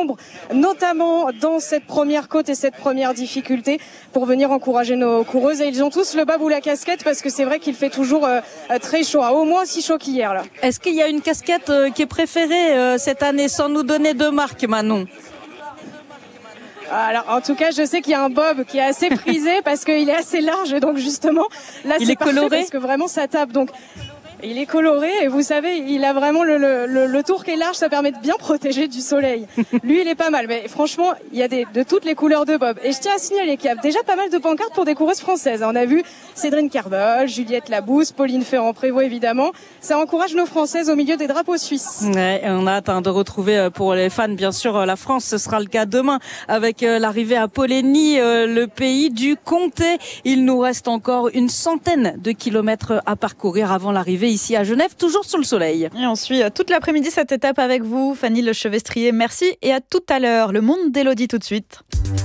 nombre, notamment dans cette première côte et cette première difficulté, pour venir encourager nos coureuses. Et ils ont tous le bob ou la casquette parce que c'est vrai qu'il fait toujours très chaud, au moins aussi chaud qu'hier là. Est-ce qu'il y a une casquette qui est préférée cette année, sans nous donner de marque, Manon? Alors, en tout cas, je sais qu'il y a un bob qui est assez prisé parce qu'il est assez large et donc justement, là, il c'est est parfait coloré parce que vraiment ça tape. Donc, il est coloré et vous savez, il a vraiment le tour qui est large, ça permet de bien protéger du soleil. Lui, il est pas mal, mais franchement, il y a de toutes les couleurs de bob. Et je tiens à signaler qu'il y a déjà pas mal de pancartes pour des coureuses françaises. On a vu Cédrine Carvol, Juliette Labousse, Pauline Ferrand-Prévôt évidemment. Ça encourage nos Françaises au milieu des drapeaux suisses. Ouais, on a hâte de retrouver pour les fans, bien sûr, la France. Ce sera le cas demain avec l'arrivée à Poligny, le pays du Comté. Il nous reste encore une centaine de kilomètres à parcourir avant l'arrivée ici à Genève, toujours sous le soleil. Et on suit toute l'après-midi cette étape avec vous, Fanny Lechevestrier. Merci et à tout à l'heure. Le monde d'Élodie tout de suite.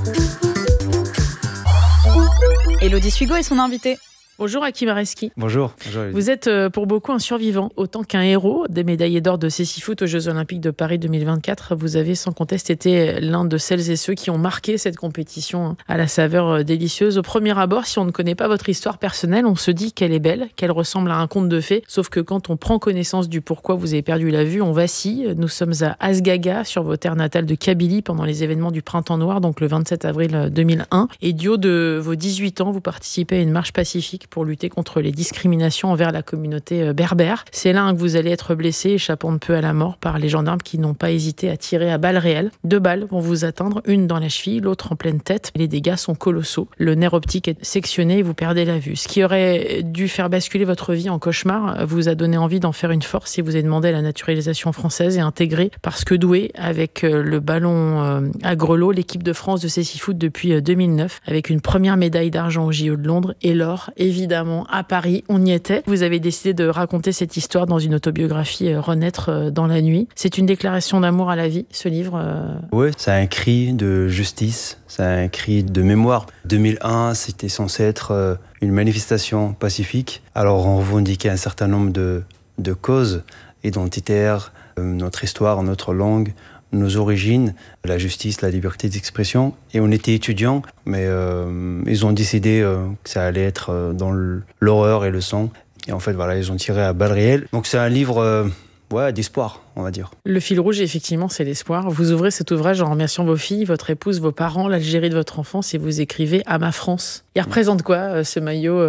Élodie Sugo est son invitée. Bonjour Hakim Areski. Bonjour. Vous êtes pour beaucoup un survivant, autant qu'un héros des médaillés d'or de cécifoot aux Jeux Olympiques de Paris 2024. Vous avez sans conteste été l'un de celles et ceux qui ont marqué cette compétition à la saveur délicieuse. Au premier abord, si on ne connaît pas votre histoire personnelle, on se dit qu'elle est belle, qu'elle ressemble à un conte de fées. Sauf que quand on prend connaissance du pourquoi vous avez perdu la vue, on vacille. Nous sommes à Asgaga, sur vos terres natales de Kabylie, pendant les événements du Printemps Noir, donc le 27 avril 2001. Et du haut de vos 18 ans, vous participez à une marche pacifique pour lutter contre les discriminations envers la communauté berbère. C'est là que vous allez être blessé, échappant de peu à la mort par les gendarmes qui n'ont pas hésité à tirer à balles réelles. 2 balles vont vous atteindre, une dans la cheville, l'autre en pleine tête. Les dégâts sont colossaux. Le nerf optique est sectionné et vous perdez la vue. Ce qui aurait dû faire basculer votre vie en cauchemar vous a donné envie d'en faire une force et vous avez demandé la naturalisation française et intégré parce que doué avec le ballon à grelots, l'équipe de France de cécifoot depuis 2009 avec une première médaille d'argent au JO de Londres et l'or, évidemment, à Paris, on y était. Vous avez décidé de raconter cette histoire dans une autobiographie Renaître dans la nuit. C'est une déclaration d'amour à la vie, ce livre Oui, c'est un cri de justice, c'est un cri de mémoire. 2001, c'était censé être une manifestation pacifique. Alors on revendiquait un certain nombre de causes identitaires, notre histoire, notre langue, nos origines, la justice, la liberté d'expression. Et on était étudiants, mais ils ont décidé que ça allait être dans l'horreur et le sang. Et en fait, voilà, ils ont tiré à balles réelles. Donc c'est un livre d'espoir, on va dire. Le fil rouge, effectivement, c'est l'espoir. Vous ouvrez cet ouvrage en remerciant vos filles, votre épouse, vos parents, l'Algérie de votre enfance, et vous écrivez « À ma France ». Il représente quoi, ce maillot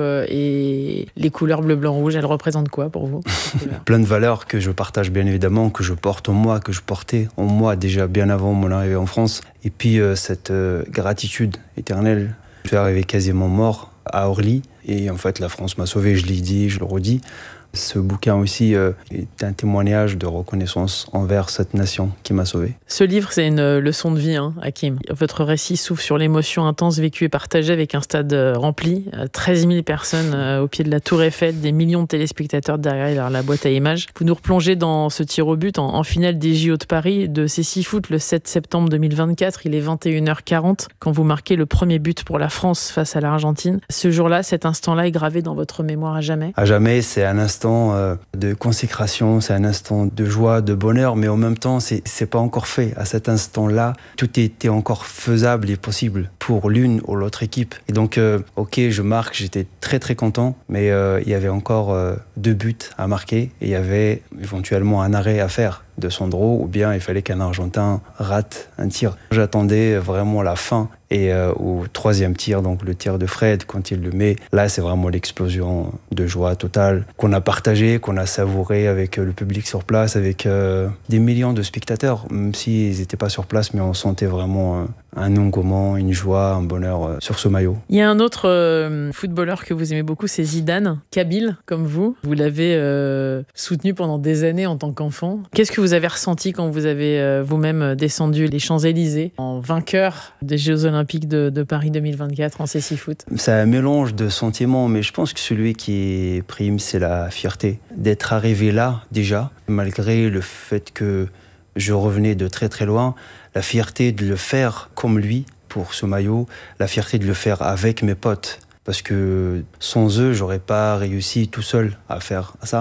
et les couleurs bleu, blanc, rouge? Elles représentent quoi pour vous? Plein de valeurs que je partage bien évidemment, que je porte en moi, que je portais en moi déjà bien avant mon arrivée en France. Et puis cette gratitude éternelle. Je suis arrivé quasiment mort à Orly. Et en fait, la France m'a sauvé, je l'ai dit, je le redis. Ce bouquin aussi est un témoignage de reconnaissance envers cette nation qui m'a sauvé. Ce livre, c'est une leçon de vie, Hakim. Votre récit s'ouvre sur l'émotion intense vécue et partagée avec un stade rempli, 13 000 personnes au pied de la Tour Eiffel, des millions de téléspectateurs derrière la boîte à images. Vous nous replongez dans ce tir au but en finale des JO de Paris de cécifoot le 7 septembre 2024. Il est 21h40 quand vous marquez le premier but pour la France face à l'Argentine. Ce jour-là, cet instant-là est gravé dans votre mémoire à jamais? À jamais, c'est un instant de consécration, c'est un instant de joie, de bonheur, mais en même temps, c'est pas encore fait. À cet instant-là, tout était encore faisable et possible pour l'une ou l'autre équipe. Et donc, je marque, j'étais très très content, mais il y avait encore 2 buts à marquer et il y avait éventuellement un arrêt à faire de Sandro, ou bien il fallait qu'un Argentin rate un tir. J'attendais vraiment la fin et au 3e tir, donc le tir de Fred, quand il le met, là c'est vraiment l'explosion de joie totale qu'on a partagée, qu'on a savourée avec le public sur place, avec des millions de spectateurs, même s'ils n'étaient pas sur place, mais on sentait vraiment un engouement, une joie, un bonheur sur ce maillot. Il y a un autre footballeur que vous aimez beaucoup, c'est Zidane, kabyle comme vous. Vous l'avez soutenu pendant des années en tant qu'enfant. Qu'est-ce que vous avez ressenti quand vous avez vous-même descendu les Champs-Élysées en vainqueur des Jeux Olympiques de Paris 2024 en cécifoot? C'est un mélange de sentiments, mais je pense que celui qui prime, c'est la fierté. D'être arrivé là, déjà, malgré le fait que je revenais de très très loin, la fierté de le faire comme lui pour ce maillot, la fierté de le faire avec mes potes. Parce que sans eux, j'aurais pas réussi tout seul à faire ça.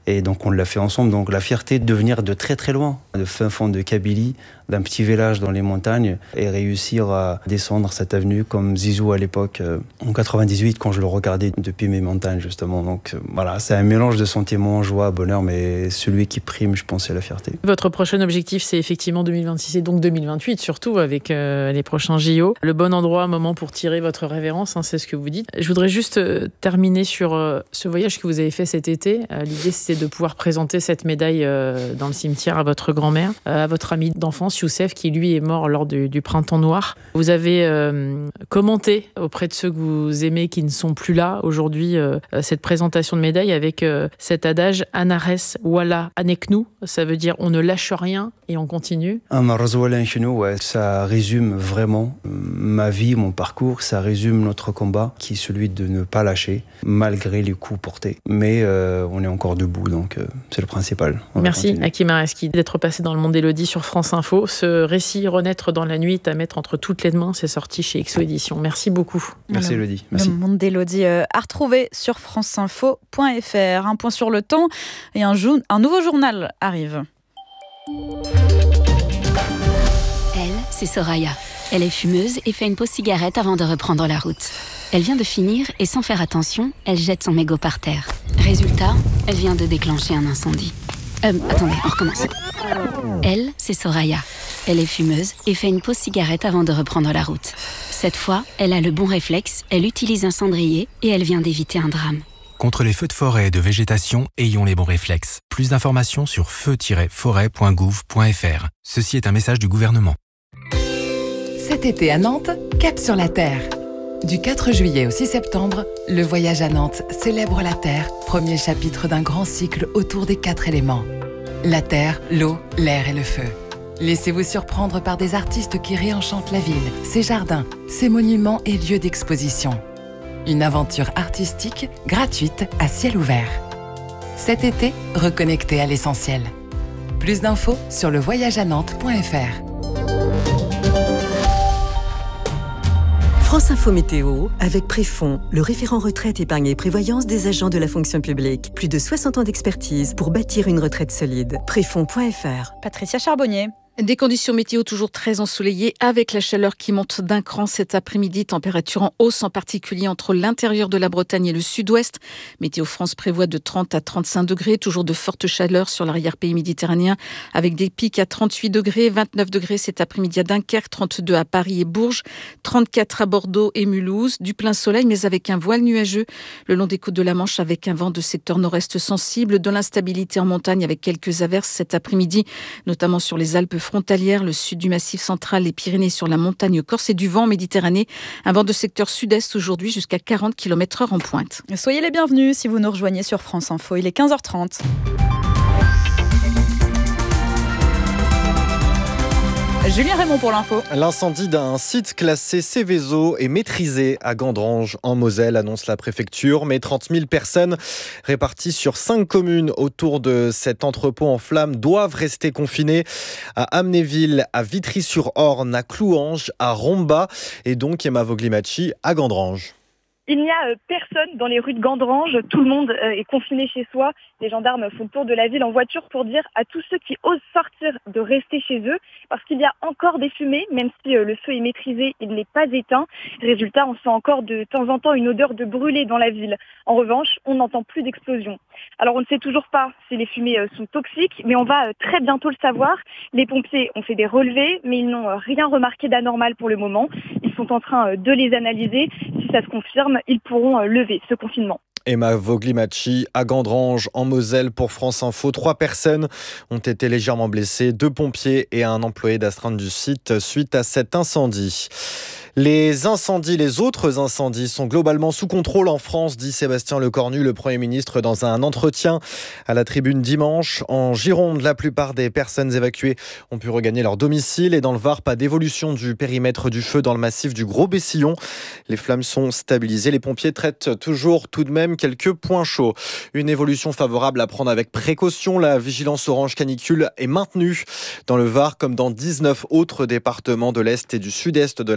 Et donc on l'a fait ensemble. Donc la fierté de venir de très très loin, de fin fond de Kabylie, d'un petit village dans les montagnes, et réussir à descendre cette avenue comme Zizou à l'époque, en 98, quand je le regardais depuis mes montagnes justement. Donc voilà, c'est un mélange de sentiments, joie, bonheur, mais celui qui prime, je pense, c'est la fierté. Votre prochain objectif, c'est effectivement 2026 et donc 2028, surtout avec les prochains JO. Le bon endroit, moment pour tirer votre révérence, c'est ce que vous dites. Je voudrais juste terminer sur ce voyage que vous avez fait cet été. L'idée, c'était de pouvoir présenter cette médaille dans le cimetière à votre grand-mère, à votre ami d'enfance, Youssef, qui lui est mort lors du printemps noir. Vous avez commenté auprès de ceux que vous aimez qui ne sont plus là aujourd'hui cette présentation de médaille avec cet adage Anares Wala Aneknou, ça veut dire on ne lâche rien et on continue. Ça résume vraiment ma vie, mon parcours, ça résume notre combat qui est celui de ne pas lâcher malgré les coups portés. Mais on est encore debout, donc c'est le principal. Merci Hakim Areski d'être passé dans le monde d'Élodie sur France Info. Ce récit Renaître dans la nuit est à mettre entre toutes les mains, c'est sorti chez XO Éditions. Merci beaucoup. Merci Élodie. Merci. Le monde d'Élodie à retrouver sur franceinfo.fr. Un point sur le temps et un nouveau journal arrive. Elle, c'est Soraya. Elle est fumeuse et fait une pause cigarette avant de reprendre la route. Elle vient de finir et sans faire attention, elle jette son mégot par terre. Résultat, elle vient de déclencher un incendie. Attendez, on recommence. Elle, c'est Soraya. Elle est fumeuse et fait une pause cigarette avant de reprendre la route. Cette fois, elle a le bon réflexe, elle utilise un cendrier et elle vient d'éviter un drame. Contre les feux de forêt et de végétation, ayons les bons réflexes. Plus d'informations sur feu-forêt.gouv.fr. Ceci est un message du gouvernement. Cet été à Nantes, cap sur la Terre. Du 4 juillet au 6 septembre, le voyage à Nantes célèbre la Terre, premier chapitre d'un grand cycle autour des 4 éléments. La terre, l'eau, l'air et le feu. Laissez-vous surprendre par des artistes qui réenchantent la ville, ses jardins, ses monuments et lieux d'exposition. Une aventure artistique gratuite à ciel ouvert. Cet été, reconnectez à l'essentiel. Plus d'infos sur levoyageanantes.fr. France Info Météo, avec Préfond, le référent retraite, épargne et prévoyance des agents de la fonction publique. Plus de 60 ans d'expertise pour bâtir une retraite solide. Préfond.fr. Patricia Charbonnier. Des conditions météo toujours très ensoleillées avec la chaleur qui monte d'un cran cet après-midi. Température en hausse en particulier entre l'intérieur de la Bretagne et le sud-ouest. Météo France prévoit de 30 à 35 degrés. Toujours de fortes chaleurs sur l'arrière-pays méditerranéen avec des pics à 38 degrés, 29 degrés cet après-midi à Dunkerque, 32 à Paris et Bourges, 34 à Bordeaux et Mulhouse. Du plein soleil mais avec un voile nuageux le long des côtes de la Manche avec un vent de secteur nord-est sensible. De l'instabilité en montagne avec quelques averses cet après-midi, notamment sur les Alpes frontalière, le sud du Massif central, les Pyrénées sur la montagne corse et du vent en Méditerranée. Un vent de secteur sud-est aujourd'hui jusqu'à 40 km/h en pointe. Soyez les bienvenus si vous nous rejoignez sur France Info. Il est 15h30. Julien Raymond pour l'info. L'incendie d'un site classé Céveso est maîtrisé à Gandrange, en Moselle, annonce la préfecture. Mais 30 000 personnes réparties sur 5 communes autour de cet entrepôt en flammes doivent rester confinées à Amnéville, à Vitry-sur-Orne, à Clouange, à Romba et donc Emma Voglimacci à Gandrange. Il n'y a personne dans les rues de Gandrange, tout le monde est confiné chez soi. Les gendarmes font le tour de la ville en voiture pour dire à tous ceux qui osent sortir de rester chez eux, parce qu'il y a encore des fumées, même si le feu est maîtrisé, il n'est pas éteint. Résultat, on sent encore de temps en temps une odeur de brûlé dans la ville. En revanche, on n'entend plus d'explosion. Alors on ne sait toujours pas si les fumées sont toxiques, mais on va très bientôt le savoir. Les pompiers ont fait des relevés, mais ils n'ont rien remarqué d'anormal pour le moment. Ils sont en train de les analyser. Si ça se confirme, ils pourront lever ce confinement. Emma Voglimacci à Gandrange, en Moselle, pour France Info. 3 personnes ont été légèrement blessées, 2 pompiers et un employé d'astreinte du site suite à cet incendie. Les autres incendies sont globalement sous contrôle en France, dit Sébastien Lecornu, le Premier ministre, dans un entretien à la Tribune dimanche. En Gironde, la plupart des personnes évacuées ont pu regagner leur domicile et dans le Var, pas d'évolution du périmètre du feu dans le massif du Gros-Bessillon. Les flammes sont stabilisées. Les pompiers traitent toujours tout de même quelques points chauds. Une évolution favorable à prendre avec précaution. La vigilance orange canicule est maintenue dans le Var comme dans 19 autres départements de l'Est et du Sud-Est de la France.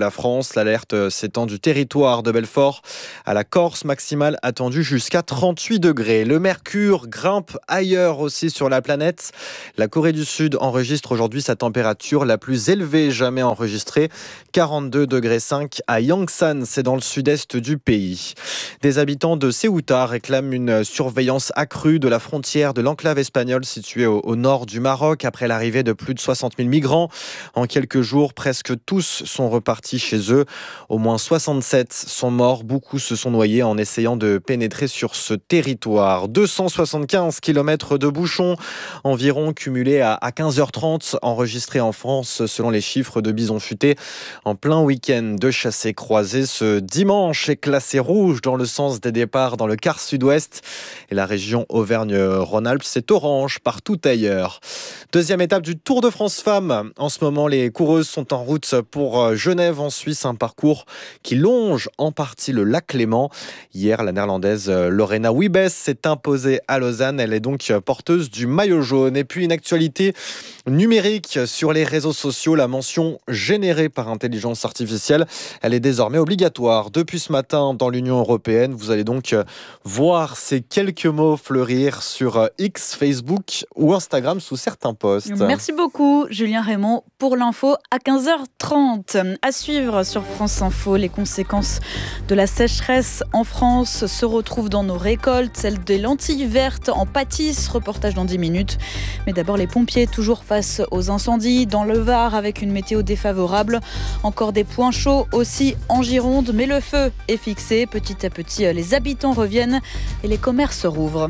France. L'alerte s'étend du territoire de Belfort à la Corse, maximale attendue jusqu'à 38 degrés. Le mercure grimpe ailleurs aussi sur la planète. La Corée du Sud enregistre aujourd'hui sa température la plus élevée jamais enregistrée, 42,5 degrés à Yangsan, c'est dans le sud-est du pays. Des habitants de Ceuta réclament une surveillance accrue de la frontière de l'enclave espagnole située au nord du Maroc après l'arrivée de plus de 60 000 migrants. En quelques jours, presque tous sont repartis chez eux. Au moins 67 sont morts. Beaucoup se sont noyés en essayant de pénétrer sur ce territoire. 275 km de bouchons environ cumulés à 15h30 enregistrés en France selon les chiffres de Bison Futé. En plein week-end de chassés-croisés, ce dimanche est classé rouge dans le sens des départs dans le quart sud-ouest. Et la région Auvergne-Rhône-Alpes, c'est orange partout ailleurs. Deuxième étape du Tour de France Femmes. En ce moment, les coureuses sont en route pour Genève en Suisse, un parcours qui longe en partie le lac Léman. Hier, la néerlandaise Lorena Wiebes s'est imposée à Lausanne. Elle est donc porteuse du maillot jaune. Et puis une actualité numérique sur les réseaux sociaux. La mention générée par intelligence artificielle, elle est désormais obligatoire. Depuis ce matin, dans l'Union européenne, vous allez donc voir ces quelques mots fleurir sur X, Facebook ou Instagram sous certains posts. Merci beaucoup, Julien Raymond, pour l'info à 15h30. À suivre sur France Info, les conséquences de la sécheresse en France se retrouvent dans nos récoltes. Celles des lentilles vertes en pâtissent. Reportage dans 10 minutes. Mais d'abord, les pompiers toujours face aux incendies dans le Var avec une météo défavorable. Encore des points chauds aussi en Gironde, mais le feu est fixé. Petit à petit, les habitants reviennent et les commerces rouvrent.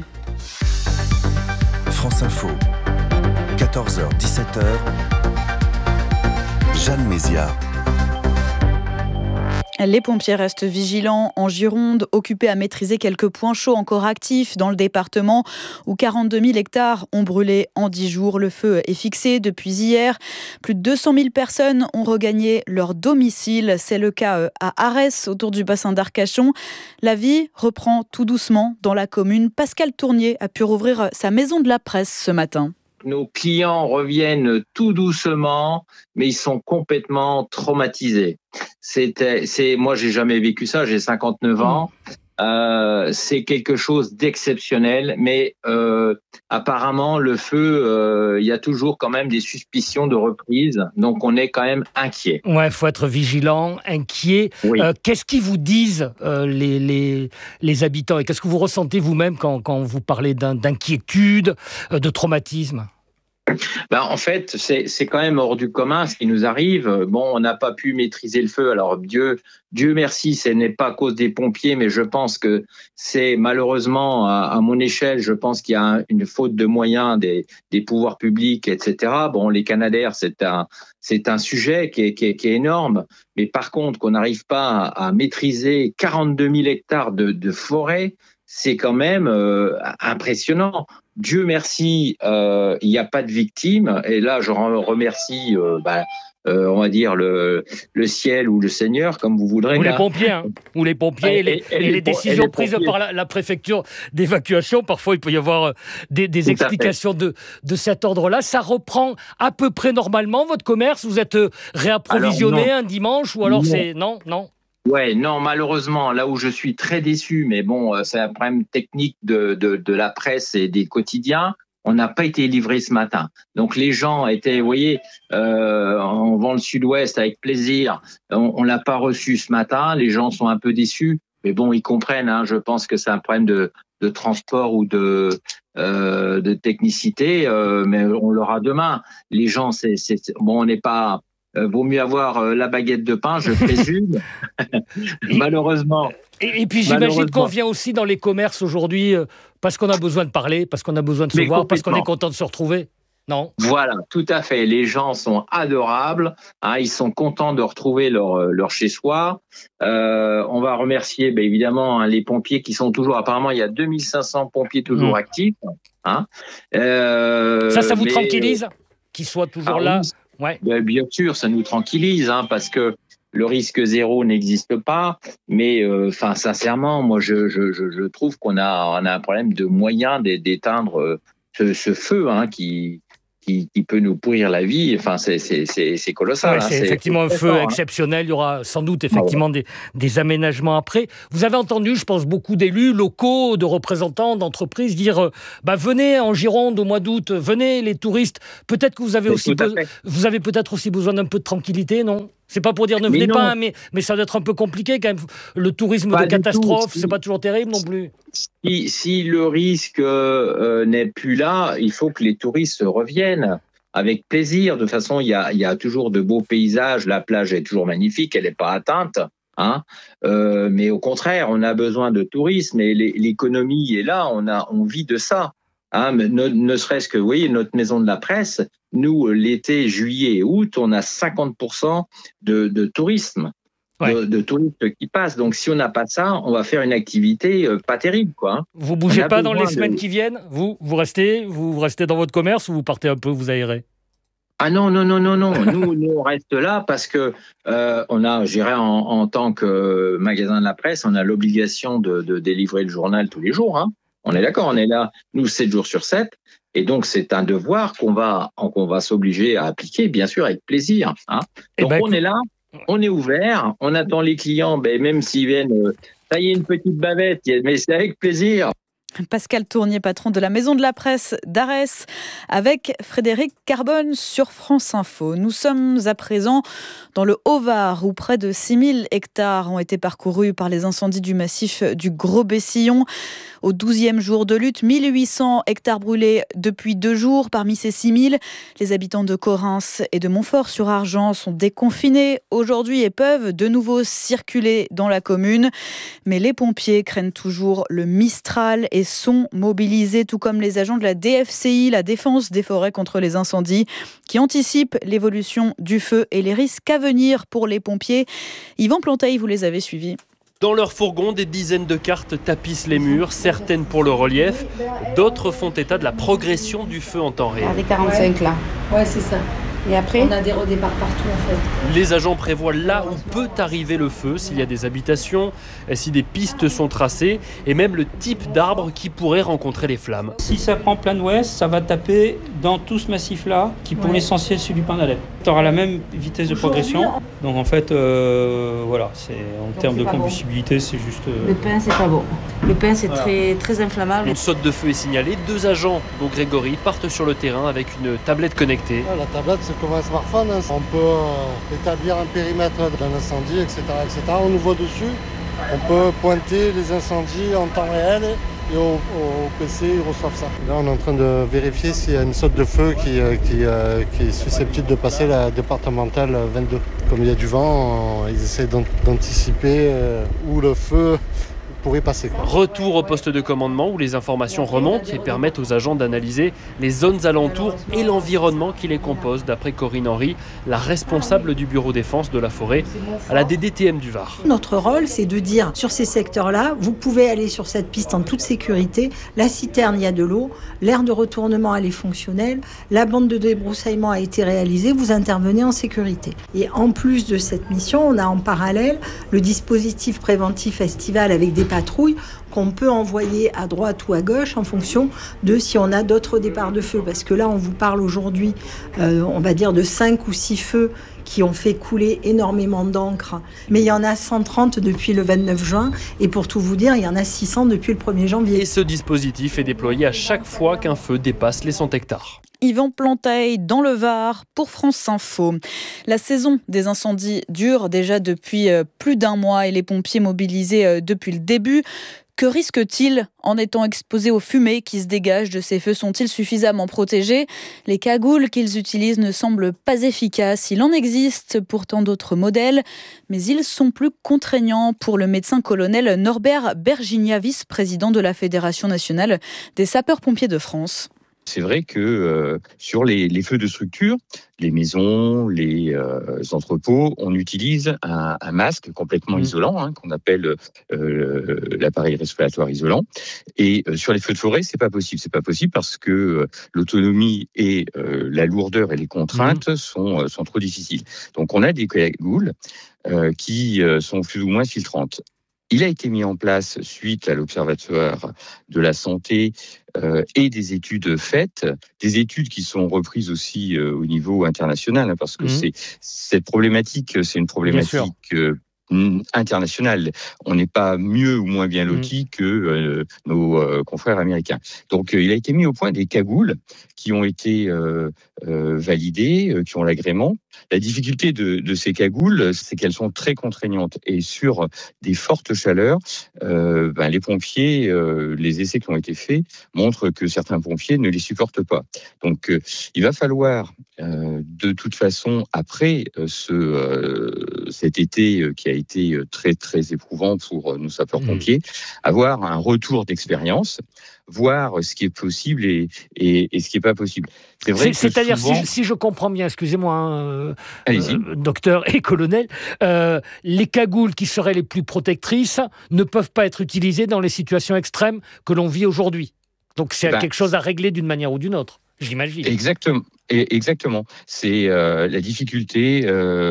France Info, 14h, 17h, Jeanne Mézia. Les pompiers restent vigilants en Gironde, occupés à maîtriser quelques points chauds encore actifs dans le département où 42 000 hectares ont brûlé en 10 jours. Le feu est fixé depuis hier. Plus de 200 000 personnes ont regagné leur domicile. C'est le cas à Arès, autour du bassin d'Arcachon. La vie reprend tout doucement dans la commune. Pascal Tournier a pu rouvrir sa maison de la presse ce matin. Nos clients reviennent tout doucement, mais ils sont complètement traumatisés. Moi, j'ai jamais vécu ça, j'ai 59 ans. C'est quelque chose d'exceptionnel, mais apparemment, le feu, il y a toujours quand même des suspicions de reprise, donc on est quand même inquiet. Ouais, faut être vigilant, inquiet. Oui. Qu'est-ce qu'ils vous disent les habitants et qu'est-ce que vous ressentez vous-même quand vous parlez d'inquiétude, de traumatisme ? En fait, c'est quand même hors du commun ce qui nous arrive. Bon, on n'a pas pu maîtriser le feu. Alors Dieu merci, ce n'est pas à cause des pompiers, mais je pense que c'est malheureusement à mon échelle, je pense qu'il y a une faute de moyens des pouvoirs publics, etc. Bon, les Canadaires, c'est un sujet qui est énorme, mais par contre qu'on n'arrive pas à maîtriser 42 000 hectares de forêt, c'est quand même impressionnant. Dieu merci, il n'y a pas de victimes. Et là, je remercie, on va dire, le ciel ou le Seigneur, comme vous voudrez. Ou les pompiers, hein. Ou les pompiers et les décisions prises par la préfecture d'évacuation. Parfois, il peut y avoir des explications de cet ordre-là. Ça reprend à peu près normalement votre commerce. Vous êtes réapprovisionné un dimanche ou alors c'est... Non. Ouais, non, malheureusement, là où je suis très déçu, mais bon, c'est un problème technique de la presse et des quotidiens, on n'a pas été livré ce matin. Donc les gens étaient, vous voyez, on vend le Sud-Ouest avec plaisir, on l'a pas reçu ce matin, les gens sont un peu déçus, mais bon, ils comprennent, hein, je pense que c'est un problème de transport ou de technicité, mais on l'aura demain. Les gens, bon, on n'est pas... vaut mieux avoir la baguette de pain, je présume, malheureusement. Et puis j'imagine qu'on vient aussi dans les commerces aujourd'hui parce qu'on a besoin de parler, parce qu'on a besoin de se voir, parce qu'on est content de se retrouver. Non ? Voilà, tout à fait. Les gens sont adorables, hein, ils sont contents de retrouver leur chez-soi. On va remercier évidemment les pompiers qui sont toujours, apparemment il y a 2500 pompiers toujours actifs. Hein. Ça vous tranquillise qu'ils soient toujours là ? Ouais. Bien sûr, ça nous tranquillise, hein, parce que le risque zéro n'existe pas. Mais sincèrement, moi, je trouve qu'on a un problème de moyens d'éteindre ce feu, hein, qui qui peut nous pourrir la vie. Enfin, c'est colossal. Ouais, c'est effectivement un feu exceptionnel. Il y aura sans doute effectivement des aménagements après. Vous avez entendu, je pense, beaucoup d'élus locaux, de représentants d'entreprises dire venez en Gironde au mois d'août, venez les touristes. Peut-être que vous avez peut-être aussi besoin d'un peu de tranquillité, non ? C'est pas pour dire ne venez pas, mais ça doit être un peu compliqué quand même. Le tourisme de catastrophe, c'est pas toujours terrible non plus. Si le risque n'est plus là, il faut que les touristes reviennent avec plaisir. De toute façon, il y a toujours de beaux paysages. La plage est toujours magnifique, elle n'est pas atteinte. Mais au contraire, on a besoin de tourisme et l'économie est là. On vit de ça. Ne serait-ce que, vous voyez, notre maison de la presse, nous, l'été, juillet et août, on a 50% de tourisme, de touristes qui passent. Donc, si on n'a pas ça, on va faire une activité pas terrible, quoi. Vous bougez pas dans les semaines qui viennent ? Vous restez dans votre commerce ou vous partez un peu vous aérer ? Ah non. Nous, on reste là parce que on a, je dirais, en tant que magasin de la presse, on a l'obligation de délivrer le journal tous les jours, On est d'accord, on est là, nous, 7 jours sur 7. Et donc, c'est un devoir qu'on va s'obliger à appliquer, bien sûr, avec plaisir. Donc, on est là, on est ouvert, on attend les clients, même s'ils viennent tailler une petite bavette, mais c'est avec plaisir. Pascal Tournier, patron de la Maison de la Presse d'Arès, avec Frédéric Carbone sur France Info. Nous sommes à présent dans le Haut-Var, où près de 6000 hectares ont été parcourus par les incendies du massif du Gros-Bessillon. Au 12e jour de lutte, 1800 hectares brûlés depuis 2 jours. Parmi ces 6000, les habitants de Correns et de Montfort-sur-Argent sont déconfinés aujourd'hui et peuvent de nouveau circuler dans la commune. Mais les pompiers craignent toujours le Mistral et sont mobilisés, tout comme les agents de la DFCI, la Défense des forêts contre les incendies, qui anticipent l'évolution du feu et les risques à venir pour les pompiers. Yvan Planteil, vous les avez suivis. Dans leur fourgon, des dizaines de cartes tapissent les murs, certaines pour le relief, d'autres font état de la progression du feu en temps réel. Des 45 là. Ouais, c'est ça. Et après, on a des redéparts partout en fait. Les agents prévoient là où peut arriver le feu, s'il y a des habitations, si des pistes sont tracées, et même le type d'arbre qui pourrait rencontrer les flammes. Si ça prend plein ouest, ça va taper dans tout ce massif-là, qui pour l'essentiel c'est du pin d'Alep. Tu auras la même vitesse de progression, donc en fait, en termes de combustibilité, c'est juste... Le pin, c'est pas bon. Le pin, c'est très, très inflammable. Une saute de feu est signalée, 2 agents, dont Grégory, partent sur le terrain avec une tablette connectée. La tablette, c'est comme un smartphone, on peut établir un périmètre d'un incendie, etc. On nous voit dessus, on peut pointer les incendies en temps réel et au PC, ils reçoivent ça. Là, on est en train de vérifier s'il y a une saute de feu qui est susceptible de passer la départementale 22. Comme il y a du vent, ils essaient d'anticiper où le feu pourrait passer. Retour au poste de commandement où les informations remontent et permettent aux agents d'analyser les zones alentours et l'environnement qui les compose, d'après Corinne Henry, la responsable du bureau défense de la forêt à la DDTM du Var. Notre rôle, c'est de dire sur ces secteurs-là, vous pouvez aller sur cette piste en toute sécurité, la citerne, il y a de l'eau, l'aire de retournement, elle est fonctionnelle, la bande de débroussaillement a été réalisée, vous intervenez en sécurité. Et en plus de cette mission, on a en parallèle le dispositif préventif estival avec des patrouilles qu'on peut envoyer à droite ou à gauche en fonction de si on a d'autres départs de feu. Parce que là, on vous parle aujourd'hui, on va dire de 5 ou 6 feux qui ont fait couler énormément d'encre. Mais il y en a 130 depuis le 29 juin. Et pour tout vous dire, il y en a 600 depuis le 1er janvier. Et ce dispositif est déployé à chaque fois qu'un feu dépasse les 100 hectares. Yvan Planteil dans le Var pour France Info. La saison des incendies dure déjà depuis plus d'1 mois et les pompiers mobilisés depuis le début. Que risquent-ils en étant exposés aux fumées qui se dégagent de ces feux? Sont-ils suffisamment protégés? Les cagoules qu'ils utilisent ne semblent pas efficaces. Il en existe pourtant d'autres modèles, mais ils sont plus contraignants pour le médecin-colonel Norbert Bergigna, vice-président de la Fédération nationale des sapeurs-pompiers de France. C'est vrai que sur les feux de structure, les maisons, les entrepôts, on utilise un masque complètement isolant, qu'on appelle l'appareil respiratoire isolant. Et sur les feux de forêt, c'est pas possible. C'est pas possible parce que l'autonomie et la lourdeur et les contraintes sont trop difficiles. Donc on a des cagoules qui sont plus ou moins filtrantes. Il a été mis en place suite à l'Observatoire de la santé et des études faites, des études qui sont reprises aussi au niveau international, parce que cette problématique, c'est une problématique internationale. On n'est pas mieux ou moins bien lotis que nos confrères américains. Donc, il a été mis au point des cagoules qui ont été validées, qui ont l'agrément. La difficulté de ces cagoules, c'est qu'elles sont très contraignantes. Et sur des fortes chaleurs, les pompiers, les essais qui ont été faits montrent que certains pompiers ne les supportent pas. Donc, il va falloir, de toute façon, après cet été qui a été très, très éprouvant pour nos sapeurs-pompiers, avoir un retour d'expérience, voir ce qui est possible et ce qui n'est pas possible. C'est vrai. C'est-à-dire, souvent... si je comprends bien, excusez-moi, docteur et colonel, les cagoules qui seraient les plus protectrices ne peuvent pas être utilisées dans les situations extrêmes que l'on vit aujourd'hui. Donc c'est quelque chose à régler d'une manière ou d'une autre, j'imagine. Exactement. C'est la difficulté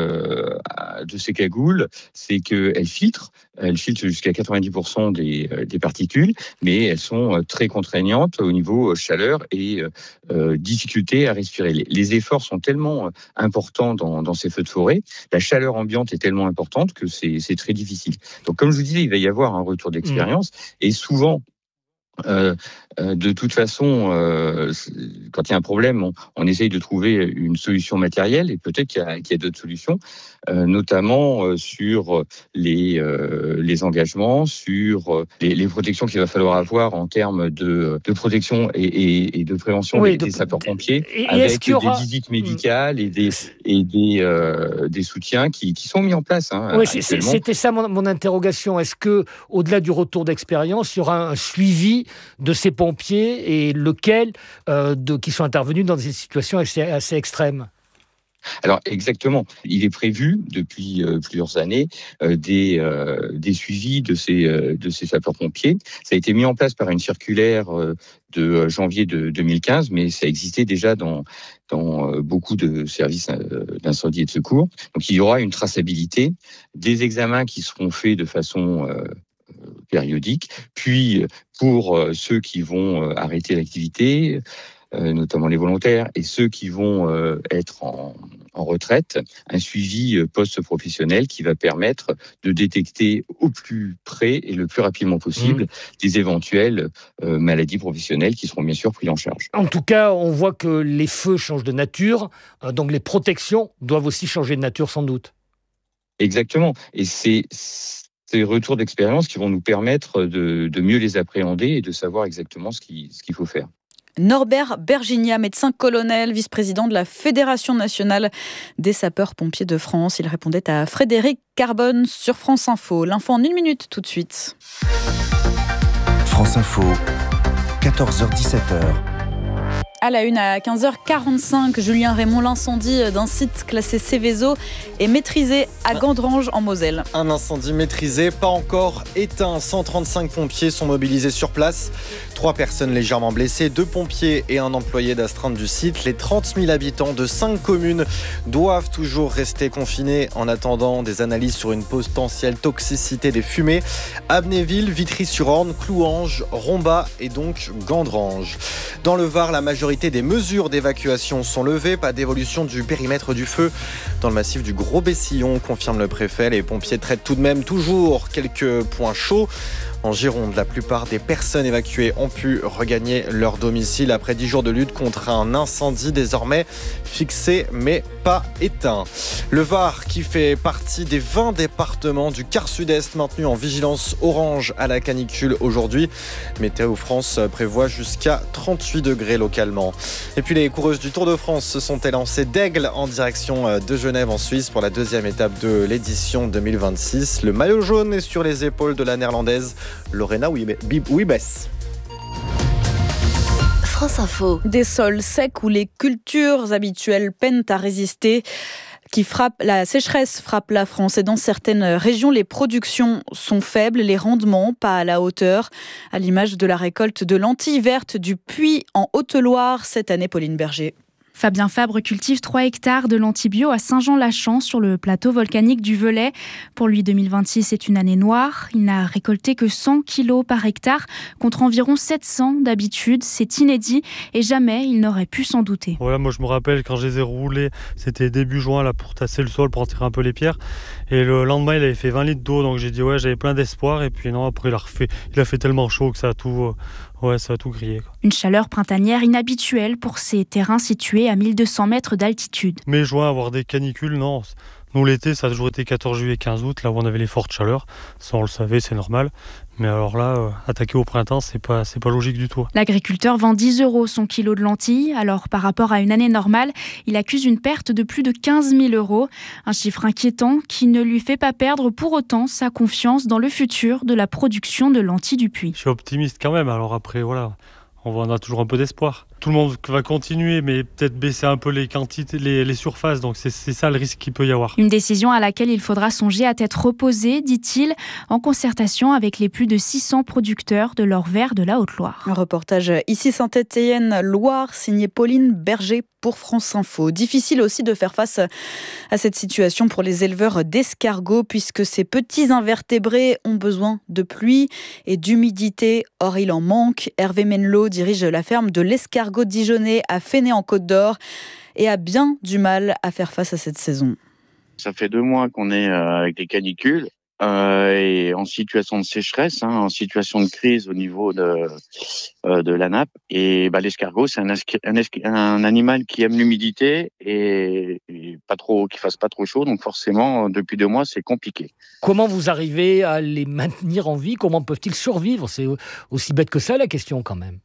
de ces cagoules, c'est qu'elles filtrent. Elles filtrent jusqu'à 90% des particules, mais elles sont très contraignantes au niveau chaleur et difficulté à respirer. Les efforts sont tellement importants dans ces feux de forêt, la chaleur ambiante est tellement importante que c'est très difficile. Donc, comme je vous disais, il va y avoir un retour d'expérience et souvent, de toute façon, quand il y a un problème, on essaye de trouver une solution matérielle et peut-être qu'il y a d'autres solutions, notamment sur les engagements, sur les protections qu'il va falloir avoir en termes de protection et de prévention des sapeurs-pompiers, avec des visites médicales et des soutiens qui sont mis en place. Oui, c'était ça mon interrogation. Est-ce que, au-delà du retour d'expérience, il y aura un suivi de ces pompiers et lequel qui sont intervenus dans des situations assez extrêmes? Alors exactement, il est prévu depuis plusieurs années des suivis de ces sapeurs-pompiers. Ça a été mis en place par une circulaire de janvier de 2015, mais ça existait déjà dans beaucoup de services d'incendie et de secours. Donc il y aura une traçabilité, des examens qui seront faits de façon périodique, puis pour ceux qui vont arrêter l'activité, notamment les volontaires, et ceux qui vont être en retraite, un suivi post-professionnel qui va permettre de détecter au plus près et le plus rapidement possible des éventuelles maladies professionnelles qui seront bien sûr prises en charge. En tout cas, on voit que les feux changent de nature, donc les protections doivent aussi changer de nature sans doute. Exactement, et c'est ces retours d'expérience qui vont nous permettre de mieux les appréhender et de savoir exactement ce qu'il faut faire. Norbert Bergigna, médecin-colonel, vice-président de la Fédération nationale des sapeurs-pompiers de France. Il répondait à Frédéric Carbone sur France Info. L'info en 1 minute tout de suite. France Info, 14h-17h. À la une, à 15h45, Julien Raymond, l'incendie d'un site classé Céveso est maîtrisé à Gandrange en Moselle. Un incendie maîtrisé, pas encore éteint. 135 pompiers sont mobilisés sur place. 3 personnes légèrement blessées, 2 pompiers et un employé d'astreinte du site. Les 30 000 habitants de 5 communes doivent toujours rester confinés en attendant des analyses sur une potentielle toxicité des fumées. Abnéville, Vitry-sur-Orne, Clouange, Rombat et donc Gandrange. Dans le Var, la majorité des mesures d'évacuation sont levées. Pas d'évolution du périmètre du feu dans le massif du Gros-Bessillon, confirme le préfet. Les pompiers traitent tout de même toujours quelques points chauds. En Gironde, la plupart des personnes évacuées ont pu regagner leur domicile après 10 jours de lutte contre un incendie désormais fixé mais pas éteint. Le Var, qui fait partie des 20 départements du quart sud-est maintenus en vigilance orange à la canicule aujourd'hui. Météo France prévoit jusqu'à 38 degrés localement. Et puis les coureuses du Tour de France se sont élancées d'Aigle en direction de Genève en Suisse pour la 2e étape de l'édition 2026. Le maillot jaune est sur les épaules de la néerlandaise Lorena Wiebes. France Info. Des sols secs où les cultures habituelles peinent à résister. La sécheresse frappe la France et dans certaines régions, les productions sont faibles, les rendements pas à la hauteur. À l'image de la récolte de lentilles vertes du Puy en Haute-Loire cette année, Pauline Berger. Fabien Fabre cultive 3 hectares de lentilles bio à Saint-Jean-Lachamp sur le plateau volcanique du Velay. Pour lui, 2026 est une année noire. Il n'a récolté que 100 kilos par hectare contre environ 700 d'habitude. C'est inédit et jamais il n'aurait pu s'en douter. Voilà, moi je me rappelle quand je les ai roulés, c'était début juin là, pour tasser le sol, pour en tirer un peu les pierres. Et le lendemain, il avait fait 20 litres d'eau, donc j'ai dit ouais, j'avais plein d'espoir. Et puis non, après il a fait tellement chaud que ça a tout grillé, quoi. Une chaleur printanière inhabituelle pour ces terrains situés à 1200 mètres d'altitude. Mai, juin, avoir des canicules, non. Nous, l'été, ça a toujours été 14 juillet, 15 août, là où on avait les fortes chaleurs. Ça, on le savait, c'est normal. Mais alors là, attaquer au printemps, c'est pas logique du tout. L'agriculteur vend 10 € son kilo de lentilles. Alors, par rapport à une année normale, il accuse une perte de plus de 15 000 €. Un chiffre inquiétant qui ne lui fait pas perdre pour autant sa confiance dans le futur de la production de lentilles du Puy. Je suis optimiste quand même. Alors après, voilà, on a toujours un peu d'espoir. Tout le monde va continuer, mais peut-être baisser un peu les quantités, les surfaces. Donc c'est ça le risque qu'il peut y avoir. Une décision à laquelle il faudra songer à tête reposée, dit-il, en concertation avec les plus de 600 producteurs de l'Orvers de la Haute-Loire. Un reportage ici Saint-Étienne-Loire, signé Pauline Berger pour France Info. Difficile aussi de faire face à cette situation pour les éleveurs d'escargots, puisque ces petits invertébrés ont besoin de pluie et d'humidité. Or, il en manque. Hervé Menlot dirige la ferme de l'escargot dijonnais à Fenay en Côte d'Or et a bien du mal à faire face à cette saison. Ça fait 2 mois qu'on est avec des canicules et en situation de sécheresse, en situation de crise au niveau de la nappe. Et l'escargot, c'est un animal qui aime l'humidité et qu'il fasse pas trop chaud. Donc forcément, depuis 2 mois, c'est compliqué. Comment vous arrivez à les maintenir en vie ? Comment peuvent-ils survivre ? C'est aussi bête que ça la question quand même.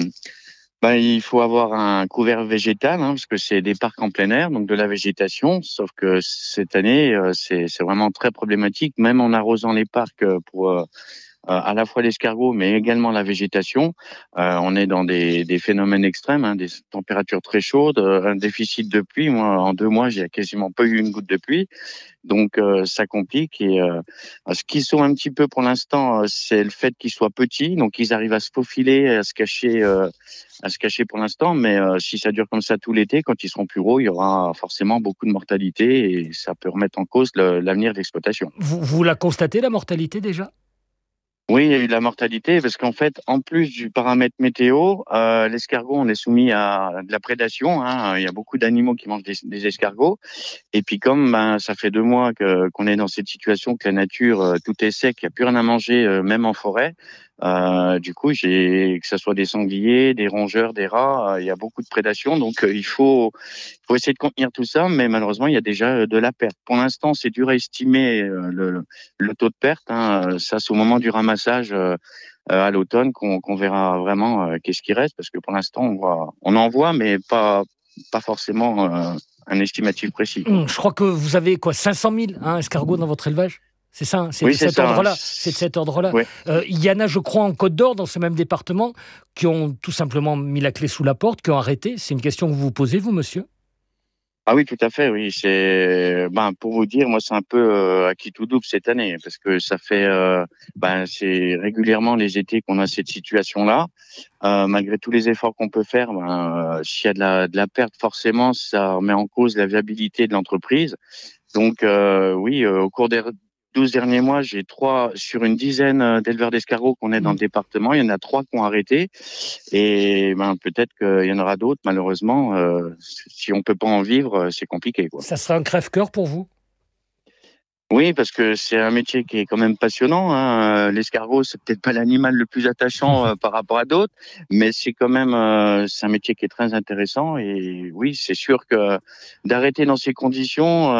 Il faut avoir un couvert végétal, parce que c'est des parcs en plein air, donc de la végétation. Sauf que cette année, c'est vraiment très problématique, même en arrosant les parcs pour à la fois l'escargot, mais également la végétation. On est dans des phénomènes extrêmes, des températures très chaudes, un déficit de pluie. Moi, en 2 mois, j'ai quasiment pas eu une goutte de pluie. Donc, ça complique. Et ce qu'ils sont un petit peu pour l'instant, c'est le fait qu'ils soient petits. Donc, ils arrivent à se faufiler, à se cacher pour l'instant. Mais si ça dure comme ça tout l'été, quand ils seront plus gros, il y aura forcément beaucoup de mortalité et ça peut remettre en cause l'avenir de l'exploitation. Vous la constatez, la mortalité, déjà ? Oui, il y a eu de la mortalité parce qu'en fait, en plus du paramètre météo, l'escargot, on est soumis à de la prédation. Il y a beaucoup d'animaux qui mangent des escargots. Et puis comme ça fait 2 mois qu'on est dans cette situation, que la nature, tout est sec, il n'y a plus rien à manger, même en forêt. Du coup, que ce soit des sangliers, des rongeurs, des rats, il y a beaucoup de prédation. Donc, il faut essayer de contenir tout ça, mais malheureusement, il y a déjà de la perte. Pour l'instant, c'est dur à estimer le taux de perte. Ça, c'est au moment du ramassage à l'automne qu'on verra vraiment qu'est-ce qui reste, parce que pour l'instant, on en voit, mais pas forcément un estimatif précis. Je crois que vous avez 500 000 escargots dans votre élevage ? C'est ça, c'est de cet ordre-là. C'est de cet ordre-là. Oui. Il y en a, je crois, en Côte d'Or, dans ce même département, qui ont tout simplement mis la clé sous la porte, qui ont arrêté. C'est une question que vous vous posez, vous, monsieur ? Ah oui, tout à fait, oui. Pour vous dire, moi, c'est un peu à qui tout double cette année, parce que ça fait, c'est régulièrement les étés qu'on a cette situation-là. Malgré tous les efforts qu'on peut faire, s'il y a de la perte, forcément, ça remet en cause la viabilité de l'entreprise. Donc, au cours des 12 derniers mois, j'ai 3 sur une dizaine d'éleveurs d'escargots qu'on est dans le département. Il y en a 3 qui ont arrêté. Et peut-être qu'il y en aura d'autres. Malheureusement, si on peut pas en vivre, c'est compliqué, quoi. Ça sera un crève-cœur pour vous ? Oui, parce que c'est un métier qui est quand même passionnant. L'escargot, c'est peut-être pas l'animal le plus attachant par rapport à d'autres, mais c'est quand même c'est un métier qui est très intéressant. Et oui, c'est sûr que d'arrêter dans ces conditions,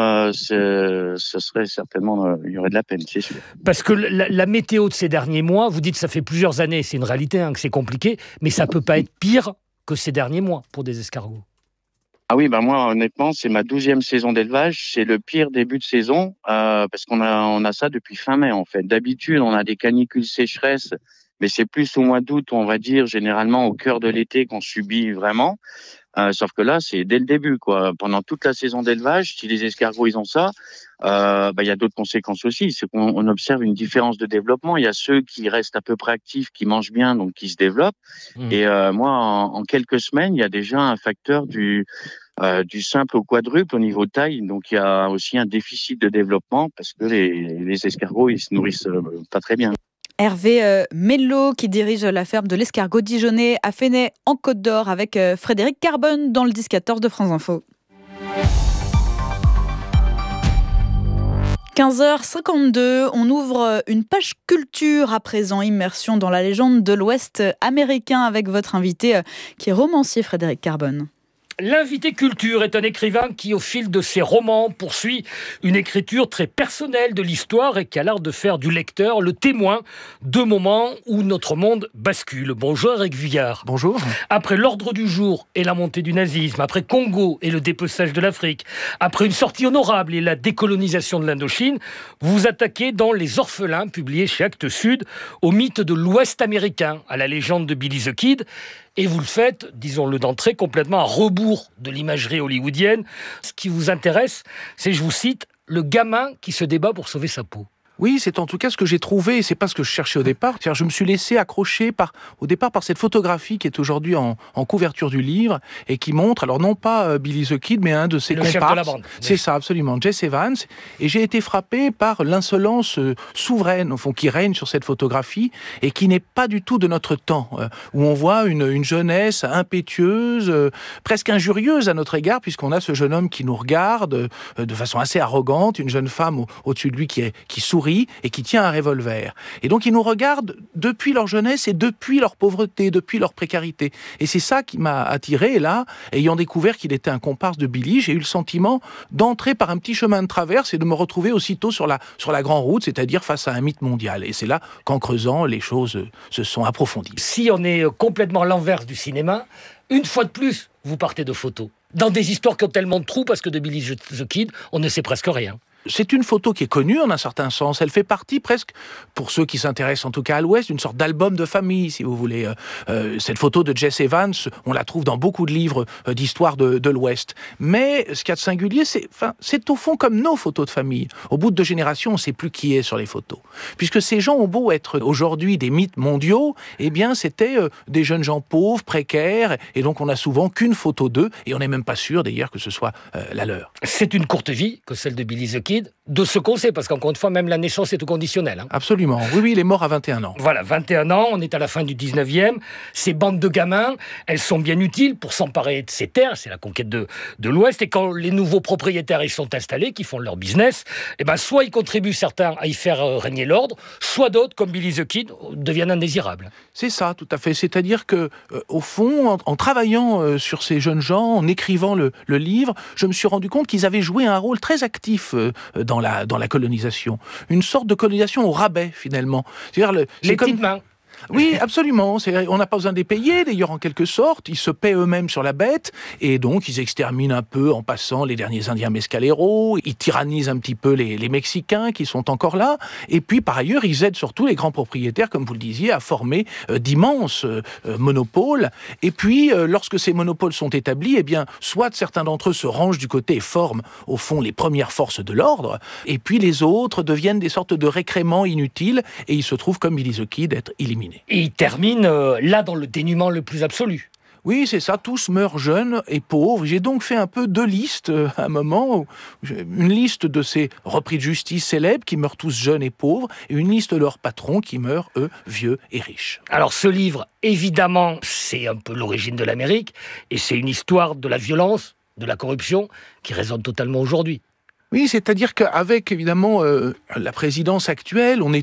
ce serait certainement, il y aurait de la peine, c'est sûr. Parce que la météo de ces derniers mois, vous dites que ça fait plusieurs années, c'est une réalité, que c'est compliqué, mais ça peut pas être pire que ces derniers mois pour des escargots. Ah oui, moi, honnêtement, c'est ma 12e saison d'élevage. C'est le pire début de saison parce qu'on a ça depuis fin mai, en fait. D'habitude, on a des canicules sécheresses, mais c'est plus au mois d'août, on va dire, généralement au cœur de l'été qu'on subit vraiment. Sauf que là, c'est dès le début, quoi. Pendant toute la saison d'élevage, si les escargots ils ont ça, il y a d'autres conséquences aussi. C'est qu'on observe une différence de développement. Il y a ceux qui restent à peu près actifs, qui mangent bien, donc qui se développent. Et moi, en quelques semaines, il y a déjà un facteur du simple au quadruple au niveau taille. Donc il y a aussi un déficit de développement parce que les escargots ils se nourrissent pas très bien. Hervé Mello, qui dirige la ferme de l'escargot dijonnais à Fenay en Côte d'Or, avec Frédéric Carbone dans le 10-14 de France Info. 15h52, on ouvre une page culture à présent, immersion dans la légende de l'Ouest américain avec votre invité qui est romancier Frédéric Carbone. L'invité culture est un écrivain qui, au fil de ses romans, poursuit une écriture très personnelle de l'histoire et qui a l'art de faire du lecteur le témoin de moments où notre monde bascule. Bonjour Eric Vuillard. Bonjour. Après l'ordre du jour et la montée du nazisme, après Congo et le dépeçage de l'Afrique, après une sortie honorable et la décolonisation de l'Indochine, vous vous attaquez dans Les Orphelins, publié chez Actes Sud, au mythe de l'Ouest américain, à la légende de Billy the Kid. Et vous le faites, disons-le d'entrée, complètement à rebours de l'imagerie hollywoodienne. Ce qui vous intéresse, c'est, je vous cite, le gamin qui se débat pour sauver sa peau. Oui, c'est en tout cas ce que j'ai trouvé, et c'est pas ce que je cherchais au départ. C'est-à-dire, je me suis laissé accrocher au départ par cette photographie qui est aujourd'hui en couverture du livre et qui montre, alors non pas Billy the Kid, mais un de ses comparses. Le chef de la bande. C'est ça, absolument, Jesse Evans. Et j'ai été frappé par l'insolence souveraine, au fond, qui règne sur cette photographie et qui n'est pas du tout de notre temps, où on voit une jeunesse impétueuse, presque injurieuse à notre égard, puisqu'on a ce jeune homme qui nous regarde de façon assez arrogante, une jeune femme au-dessus de lui qui sourit et qui tient un revolver. Et donc, ils nous regardent depuis leur jeunesse et depuis leur pauvreté, depuis leur précarité. Et c'est ça qui m'a attiré. Et là, ayant découvert qu'il était un comparse de Billy, j'ai eu le sentiment d'entrer par un petit chemin de traverse et de me retrouver aussitôt sur la grande route, c'est-à-dire face à un mythe mondial. Et c'est là qu'en creusant, les choses se sont approfondies. Si on est complètement l'inverse du cinéma, une fois de plus, vous partez de photos. Dans des histoires qui ont tellement de trous, parce que de Billy the Kid, on ne sait presque rien. C'est une photo qui est connue en un certain sens. Elle fait partie presque, pour ceux qui s'intéressent en tout cas à l'Ouest, d'une sorte d'album de famille, si vous voulez. Cette photo de Jesse Evans, on la trouve dans beaucoup de livres d'histoire de l'Ouest. Mais ce qu'il y a de singulier, c'est au fond comme nos photos de famille. Au bout de 2 générations, on ne sait plus qui est sur les photos. Puisque ces gens ont beau être aujourd'hui des mythes mondiaux, eh bien c'était des jeunes gens pauvres, précaires, et donc on n'a souvent qu'une photo d'eux, et on n'est même pas sûr d'ailleurs que ce soit la leur. C'est une courte vie que celle de Billy the Kid, de ce qu'on sait, parce qu'encore une fois, même la naissance est tout conditionnelle. Absolument. Oui, il est mort à 21 ans. Voilà, 21 ans, on est à la fin du 19e. Ces bandes de gamins, elles sont bien utiles pour s'emparer de ces terres, c'est la conquête de l'Ouest, et quand les nouveaux propriétaires y sont installés, qui font leur business, eh ben, soit ils contribuent certains à y faire régner l'ordre, soit d'autres, comme Billy the Kid, deviennent indésirables. C'est ça, tout à fait. C'est-à-dire que, au fond, en travaillant sur ces jeunes gens, en écrivant le livre, je me suis rendu compte qu'ils avaient joué un rôle très actif dans la colonisation. Une sorte de colonisation au rabais, finalement. C'est-à-dire les petites mains. Oui, absolument. On n'a pas besoin de les payer, d'ailleurs, en quelque sorte. Ils se paient eux-mêmes sur la bête, et donc ils exterminent un peu en passant les derniers Indiens mescaleros, ils tyrannisent un petit peu les Mexicains qui sont encore là, et puis par ailleurs, ils aident surtout les grands propriétaires, comme vous le disiez, à former d'immenses monopoles. Et puis, lorsque ces monopoles sont établis, eh bien, soit certains d'entre eux se rangent du côté et forment, au fond, les premières forces de l'ordre, et puis les autres deviennent des sortes de récréments inutiles, et ils se trouvent, comme Billy the Kid, d'être éliminés. Et il termine là dans le dénuement le plus absolu. Oui, c'est ça, tous meurent jeunes et pauvres. J'ai donc fait un peu 2 listes à un moment. Une liste de ces repris de justice célèbres qui meurent tous jeunes et pauvres, et une liste de leurs patrons qui meurent, eux, vieux et riches. Alors ce livre, évidemment, c'est un peu l'origine de l'Amérique, et c'est une histoire de la violence, de la corruption, qui résonne totalement aujourd'hui. Oui, c'est-à-dire qu'avec, évidemment, la présidence actuelle, on a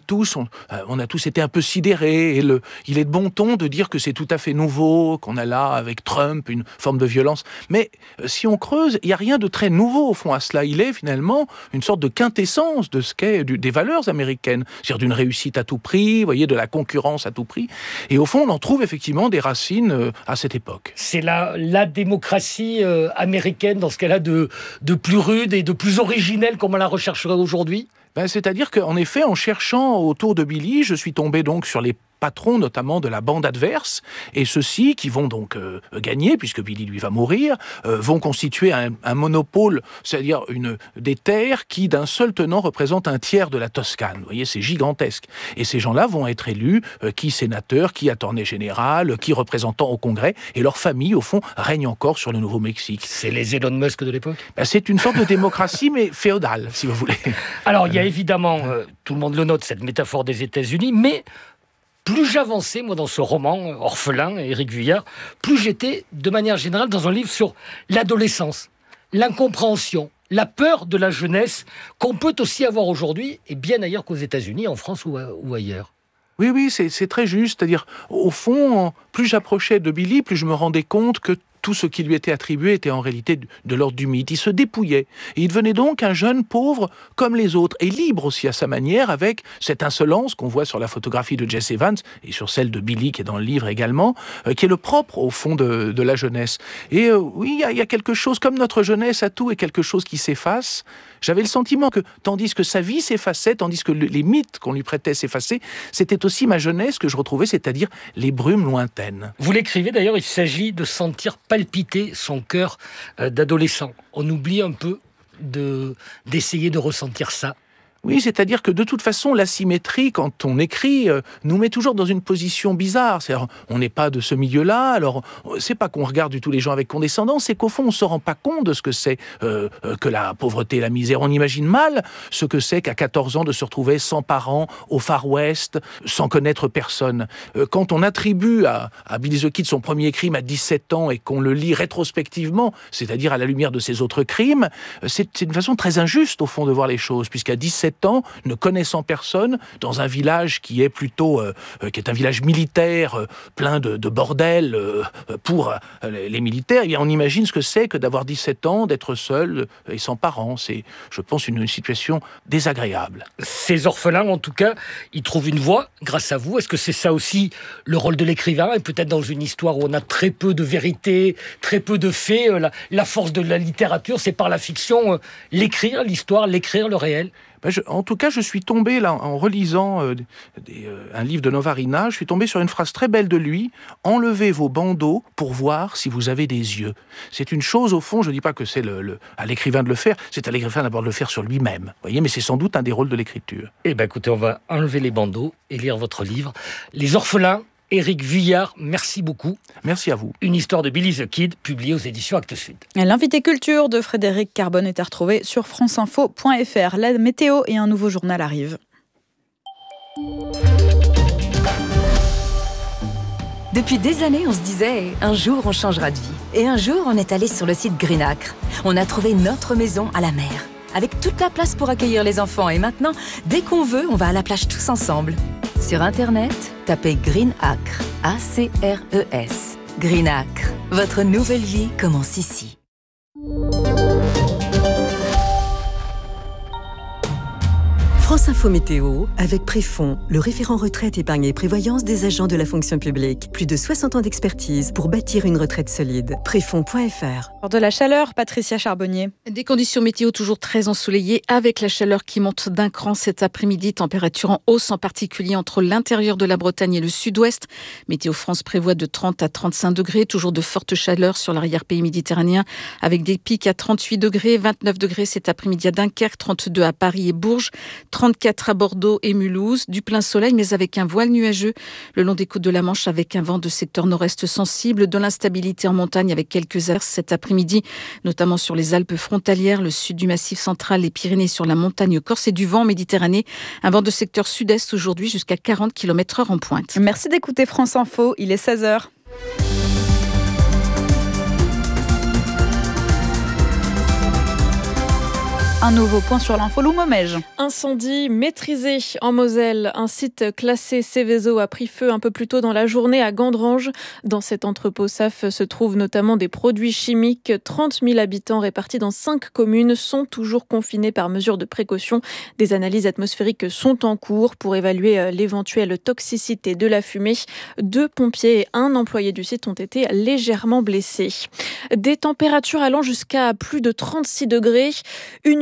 tous été un peu sidérés. Et il est de bon ton de dire que c'est tout à fait nouveau, qu'on a là, avec Trump, une forme de violence. Mais si on creuse, il n'y a rien de très nouveau, au fond, à cela. Il est, finalement, une sorte de quintessence de ce qu'est des valeurs américaines. C'est-à-dire d'une réussite à tout prix, vous voyez, de la concurrence à tout prix. Et au fond, on en trouve effectivement des racines à cette époque. C'est la démocratie américaine dans ce qu'elle a de plus rude et de plus originelle comme on la rechercherait aujourd'hui. C'est-à-dire qu'en effet, en cherchant autour de Billy, je suis tombé donc sur les patrons notamment de la bande adverse, et ceux-ci qui vont donc gagner, puisque Billy lui va mourir, vont constituer un monopole, c'est-à-dire des terres qui d'un seul tenant représentent un tiers de la Toscane. Vous voyez, c'est gigantesque. Et ces gens-là vont être élus, qui sénateurs, qui attorney général, qui représentants au Congrès, et leur famille, au fond, règne encore sur le Nouveau-Mexique. C'est les Elon Musk de l'époque ? C'est une sorte de démocratie, mais féodale, si vous voulez. Alors, il y a évidemment, tout le monde le note, cette métaphore des États-Unis, mais plus j'avançais, moi, dans ce roman, Orphelin, Éric Vuillard, plus j'étais, de manière générale, dans un livre sur l'adolescence, l'incompréhension, la peur de la jeunesse, qu'on peut aussi avoir aujourd'hui, et bien ailleurs qu'aux États-Unis, en France ou ailleurs. Oui, c'est très juste. C'est-à-dire, au fond, plus j'approchais de Billy, plus je me rendais compte que tout ce qui lui était attribué était en réalité de l'ordre du mythe. Il se dépouillait. Et il devenait donc un jeune pauvre comme les autres, et libre aussi à sa manière, avec cette insolence qu'on voit sur la photographie de Jesse Evans, et sur celle de Billy, qui est dans le livre également, qui est le propre, au fond, de la jeunesse. Et oui, il y a quelque chose, comme notre jeunesse à tout, est quelque chose qui s'efface. J'avais le sentiment que, tandis que sa vie s'effaçait, tandis que les mythes qu'on lui prêtait s'effaçaient, c'était aussi ma jeunesse que je retrouvais, c'est-à-dire les brumes lointaines. Vous l'écrivez d'ailleurs, il s'agit de sentir palpiter son cœur d'adolescent. On oublie un peu d'essayer de ressentir ça. Oui, c'est-à-dire que de toute façon, l'asymétrie, quand on écrit, nous met toujours dans une position bizarre. C'est-à-dire, on n'est pas de ce milieu-là, alors c'est pas qu'on regarde du tout les gens avec condescendance, c'est qu'au fond, on se rend pas compte de ce que c'est que la pauvreté et la misère. On imagine mal ce que c'est qu'à 14 ans de se retrouver sans parents, au Far West, sans connaître personne. Quand on attribue à Billy the Kid son premier crime à 17 ans et qu'on le lit rétrospectivement, c'est-à-dire à la lumière de ses autres crimes, c'est une façon très injuste, au fond, de voir les choses, puisqu'à 17 ans, ne connaissant personne, dans un village qui est plutôt qui est un village militaire, plein de bordel pour les militaires, eh bien on imagine ce que c'est que d'avoir 17 ans, d'être seul et sans parents. C'est, je pense, une situation désagréable. Ces orphelins, en tout cas, ils trouvent une voie grâce à vous. Est-ce que c'est ça aussi le rôle de l'écrivain, et peut-être dans une histoire où on a très peu de vérité, très peu de faits, la force de la littérature, c'est par la fiction, l'écrire, l'histoire, l'écrire, le réel? En tout cas, je suis tombé, là, en relisant un livre de Novarina, je suis tombé sur une phrase très belle de lui: « Enlevez vos bandeaux pour voir si vous avez des yeux. » C'est une chose, au fond, je ne dis pas que c'est à l'écrivain de le faire, c'est à l'écrivain d'abord de le faire sur lui-même. Voyez, mais c'est sans doute un des rôles de l'écriture. Eh bien, écoutez, on va enlever les bandeaux et lire votre livre. Les orphelins, Éric Vuillard, merci beaucoup. Merci à vous. Une histoire de Billy the Kid, publiée aux éditions Actes Sud. L'invité culture de Frédéric Carbone est à retrouver sur franceinfo.fr. La météo et un nouveau journal arrivent. Depuis des années, on se disait « un jour, on changera de vie ». Et un jour, on est allé sur le site Greenacre. On a trouvé notre maison à la mer, avec toute la place pour accueillir les enfants. Et maintenant, dès qu'on veut, on va à la plage tous ensemble. Sur Internet, tapez Greenacre, A-C-R-E-S. Greenacre, votre nouvelle vie commence ici. France Info Météo, avec Préfond, le référent retraite, épargne et prévoyance des agents de la fonction publique. Plus de 60 ans d'expertise pour bâtir une retraite solide. Préfond.fr. De la chaleur, Patricia Charbonnier. Des conditions météo toujours très ensoleillées, avec la chaleur qui monte d'un cran cet après-midi. Température en hausse, en particulier entre l'intérieur de la Bretagne et le sud-ouest. Météo France prévoit de 30 à 35 degrés. Toujours de fortes chaleurs sur l'arrière-pays méditerranéen, avec des pics à 38 degrés, 29 degrés cet après-midi à Dunkerque, 32 à Paris et Bourges, 34 à Bordeaux et Mulhouse, du plein soleil mais avec un voile nuageux le long des côtes de la Manche, avec un vent de secteur nord-est sensible, de l'instabilité en montagne avec quelques averses cet après-midi, notamment sur les Alpes frontalières, le sud du Massif central, les Pyrénées sur la montagne corse, et du vent en Méditerranée, un vent de secteur sud-est aujourd'hui jusqu'à 40 km/h en pointe. Merci d'écouter France Info, il est 16h. Un nouveau point sur l'info, Lou Momège. Incendie maîtrisé en Moselle. Un site classé Céveso a pris feu un peu plus tôt dans la journée à Gandrange. Dans cet entrepôt SAF se trouvent notamment des produits chimiques. 30 000 habitants répartis dans 5 communes sont toujours confinés par mesure de précaution. Des analyses atmosphériques sont en cours pour évaluer l'éventuelle toxicité de la fumée. 2 pompiers et 1 employé du site ont été légèrement blessés. Des températures allant jusqu'à plus de 36 degrés. Une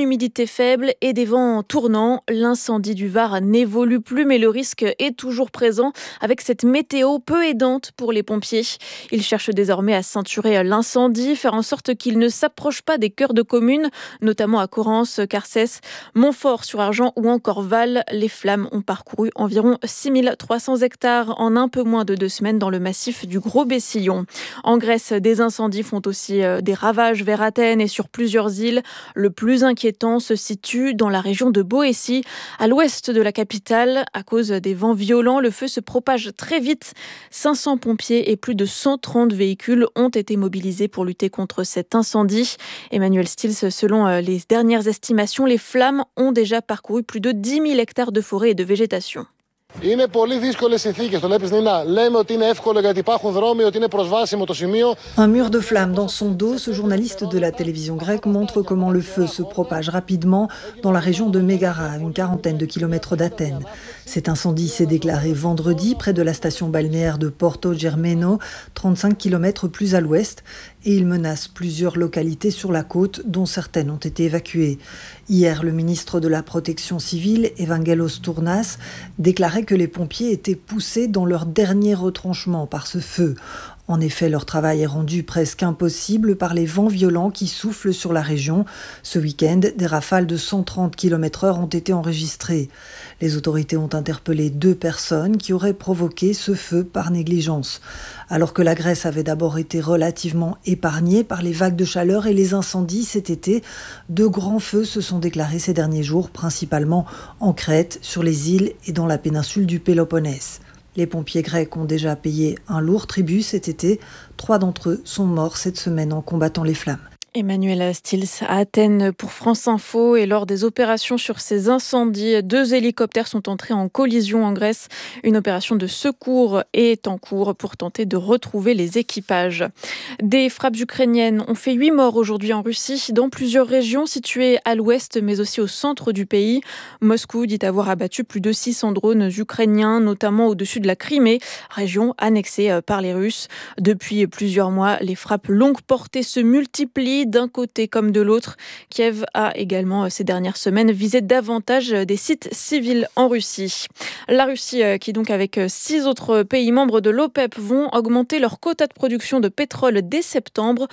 humidité faible et des vents tournants. L'incendie du Var n'évolue plus, mais le risque est toujours présent avec cette météo peu aidante pour les pompiers. Ils cherchent désormais à ceinturer l'incendie, faire en sorte qu'il ne s'approche pas des cœurs de communes, notamment à Correns, Carcès, Montfort-sur-Argent ou encore Val. Les flammes ont parcouru environ 6300 hectares en un peu moins de 2 semaines dans le massif du Gros-Bessillon. En Grèce, des incendies font aussi des ravages vers Athènes et sur plusieurs îles. Le plus inquiétant se situe dans la région de Boétie, à l'ouest de la capitale. À cause des vents violents, le feu se propage très vite. 500 pompiers et plus de 130 véhicules ont été mobilisés pour lutter contre cet incendie. Emmanuel Stills, selon les dernières estimations, les flammes ont déjà parcouru plus de 10 000 hectares de forêt et de végétation. Είναι πολύ δύσκολες συνθήκες. Το βλέπεις, Νίνα. Λέμε ότι είναι εύκολο γιατί υπάρχουν δρόμοι, ότι είναι προσβάσιμο το σημείο. Un mur de flammes dans son dos, ce journaliste de la télévision grecque montre comment le feu se propage rapidement dans la région de Mégara, à une quarantaine de kilomètres d'Athènes. Cet incendie s'est déclaré vendredi près de la station balnéaire de Porto Germeno, 35 kilomètres plus à l'ouest, et il menace plusieurs localités sur la côte, dont certaines ont été évacuées. Hier, le ministre de la Protection civile, Evangelos Tournas, déclarait que les pompiers étaient poussés dans leur dernier retranchement par ce feu. En effet, leur travail est rendu presque impossible par les vents violents qui soufflent sur la région. Ce week-end, des rafales de 130 km/h ont été enregistrées. Les autorités ont interpellé 2 personnes qui auraient provoqué ce feu par négligence. Alors que la Grèce avait d'abord été relativement épargnée par les vagues de chaleur et les incendies cet été, de grands feux se sont déclarés ces derniers jours, principalement en Crète, sur les îles et dans la péninsule du Péloponnèse. Les pompiers grecs ont déjà payé un lourd tribut cet été. 3 d'entre eux sont morts cette semaine en combattant les flammes. Emmanuel Stills à Athènes pour France Info. Et lors des opérations sur ces incendies, 2 hélicoptères sont entrés en collision en Grèce. Une opération de secours est en cours pour tenter de retrouver les équipages. Des frappes ukrainiennes ont fait 8 morts aujourd'hui en Russie, dans plusieurs régions situées à l'ouest, mais aussi au centre du pays. Moscou dit avoir abattu plus de 600 drones ukrainiens, notamment au-dessus de la Crimée, région annexée par les Russes. Depuis plusieurs mois, les frappes longue portée se multiplient d'un côté comme de l'autre. Kiev a également, ces dernières semaines, visé davantage des sites civils en Russie. La Russie, qui donc avec 6 autres pays membres de l'OPEP vont augmenter leur quota de production de pétrole dès septembre,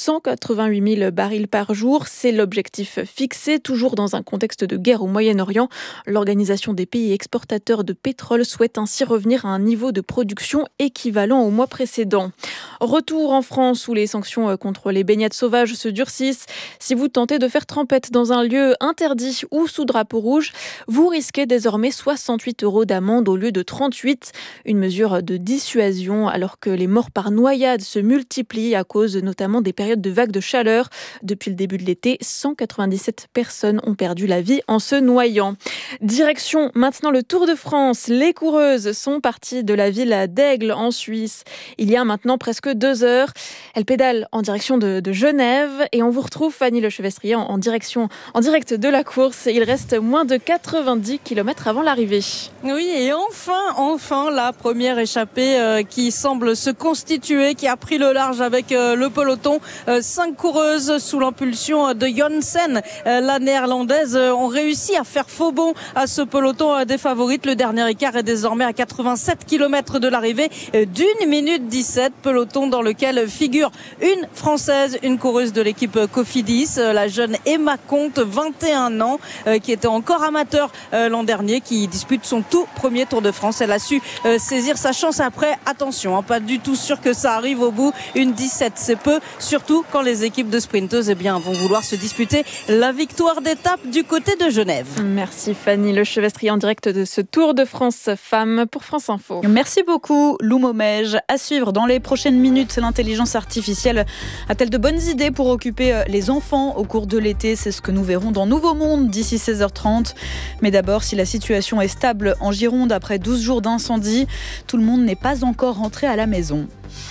188 000 barils par jour. C'est l'objectif fixé, toujours dans un contexte de guerre au Moyen-Orient. L'Organisation des pays exportateurs de pétrole souhaite ainsi revenir à un niveau de production équivalent au mois précédent. Retour en France où les sanctions contre les baignades sauvages se durcissent. Si vous tentez de faire trempette dans un lieu interdit ou sous drapeau rouge, vous risquez désormais 68 € d'amende au lieu de 38. Une mesure de dissuasion alors que les morts par noyade se multiplient à cause notamment des périodes de vagues de chaleur. Depuis le début de l'été, 197 personnes ont perdu la vie en se noyant. Direction maintenant le Tour de France. Les coureuses sont parties de la ville d'Aigle en Suisse il y a maintenant presque 2 heures. Elles pédalent en direction de Genève. Et on vous retrouve, Fanny Lechevestrier, en direct de la course. Il reste moins de 90 km avant l'arrivée. Oui, et enfin, la première échappée qui semble se constituer, qui a pris le large avec le peloton. 5 coureuses sous l'impulsion de Janssen, la néerlandaise, ont réussi à faire faux bond à ce peloton des favorites. Le dernier écart est désormais à 87 km de l'arrivée, d'1 minute 17. Peloton dans lequel figure une Française, une coureuse de l'équipe Cofidis, la jeune Emma Comte, 21 ans, qui était encore amateur l'an dernier, qui dispute son tout premier Tour de France. Elle a su saisir sa chance après. Attention, pas du tout sûr que ça arrive au bout. Une 17, c'est peu, surtout quand les équipes de sprinteuses vont vouloir se disputer la victoire d'étape du côté de Genève. Merci Fanny Lechevestrier en direct de ce Tour de France Femmes pour France Info. Merci beaucoup Lou Momège. À suivre dans les prochaines minutes, l'intelligence artificielle a-t-elle de bonnes idées pour occuper les enfants au cours de l'été? C'est ce que nous verrons dans Nouveau Monde d'ici 16h30. Mais d'abord, si la situation est stable en Gironde après 12 jours d'incendie, tout le monde n'est pas encore rentré à la maison.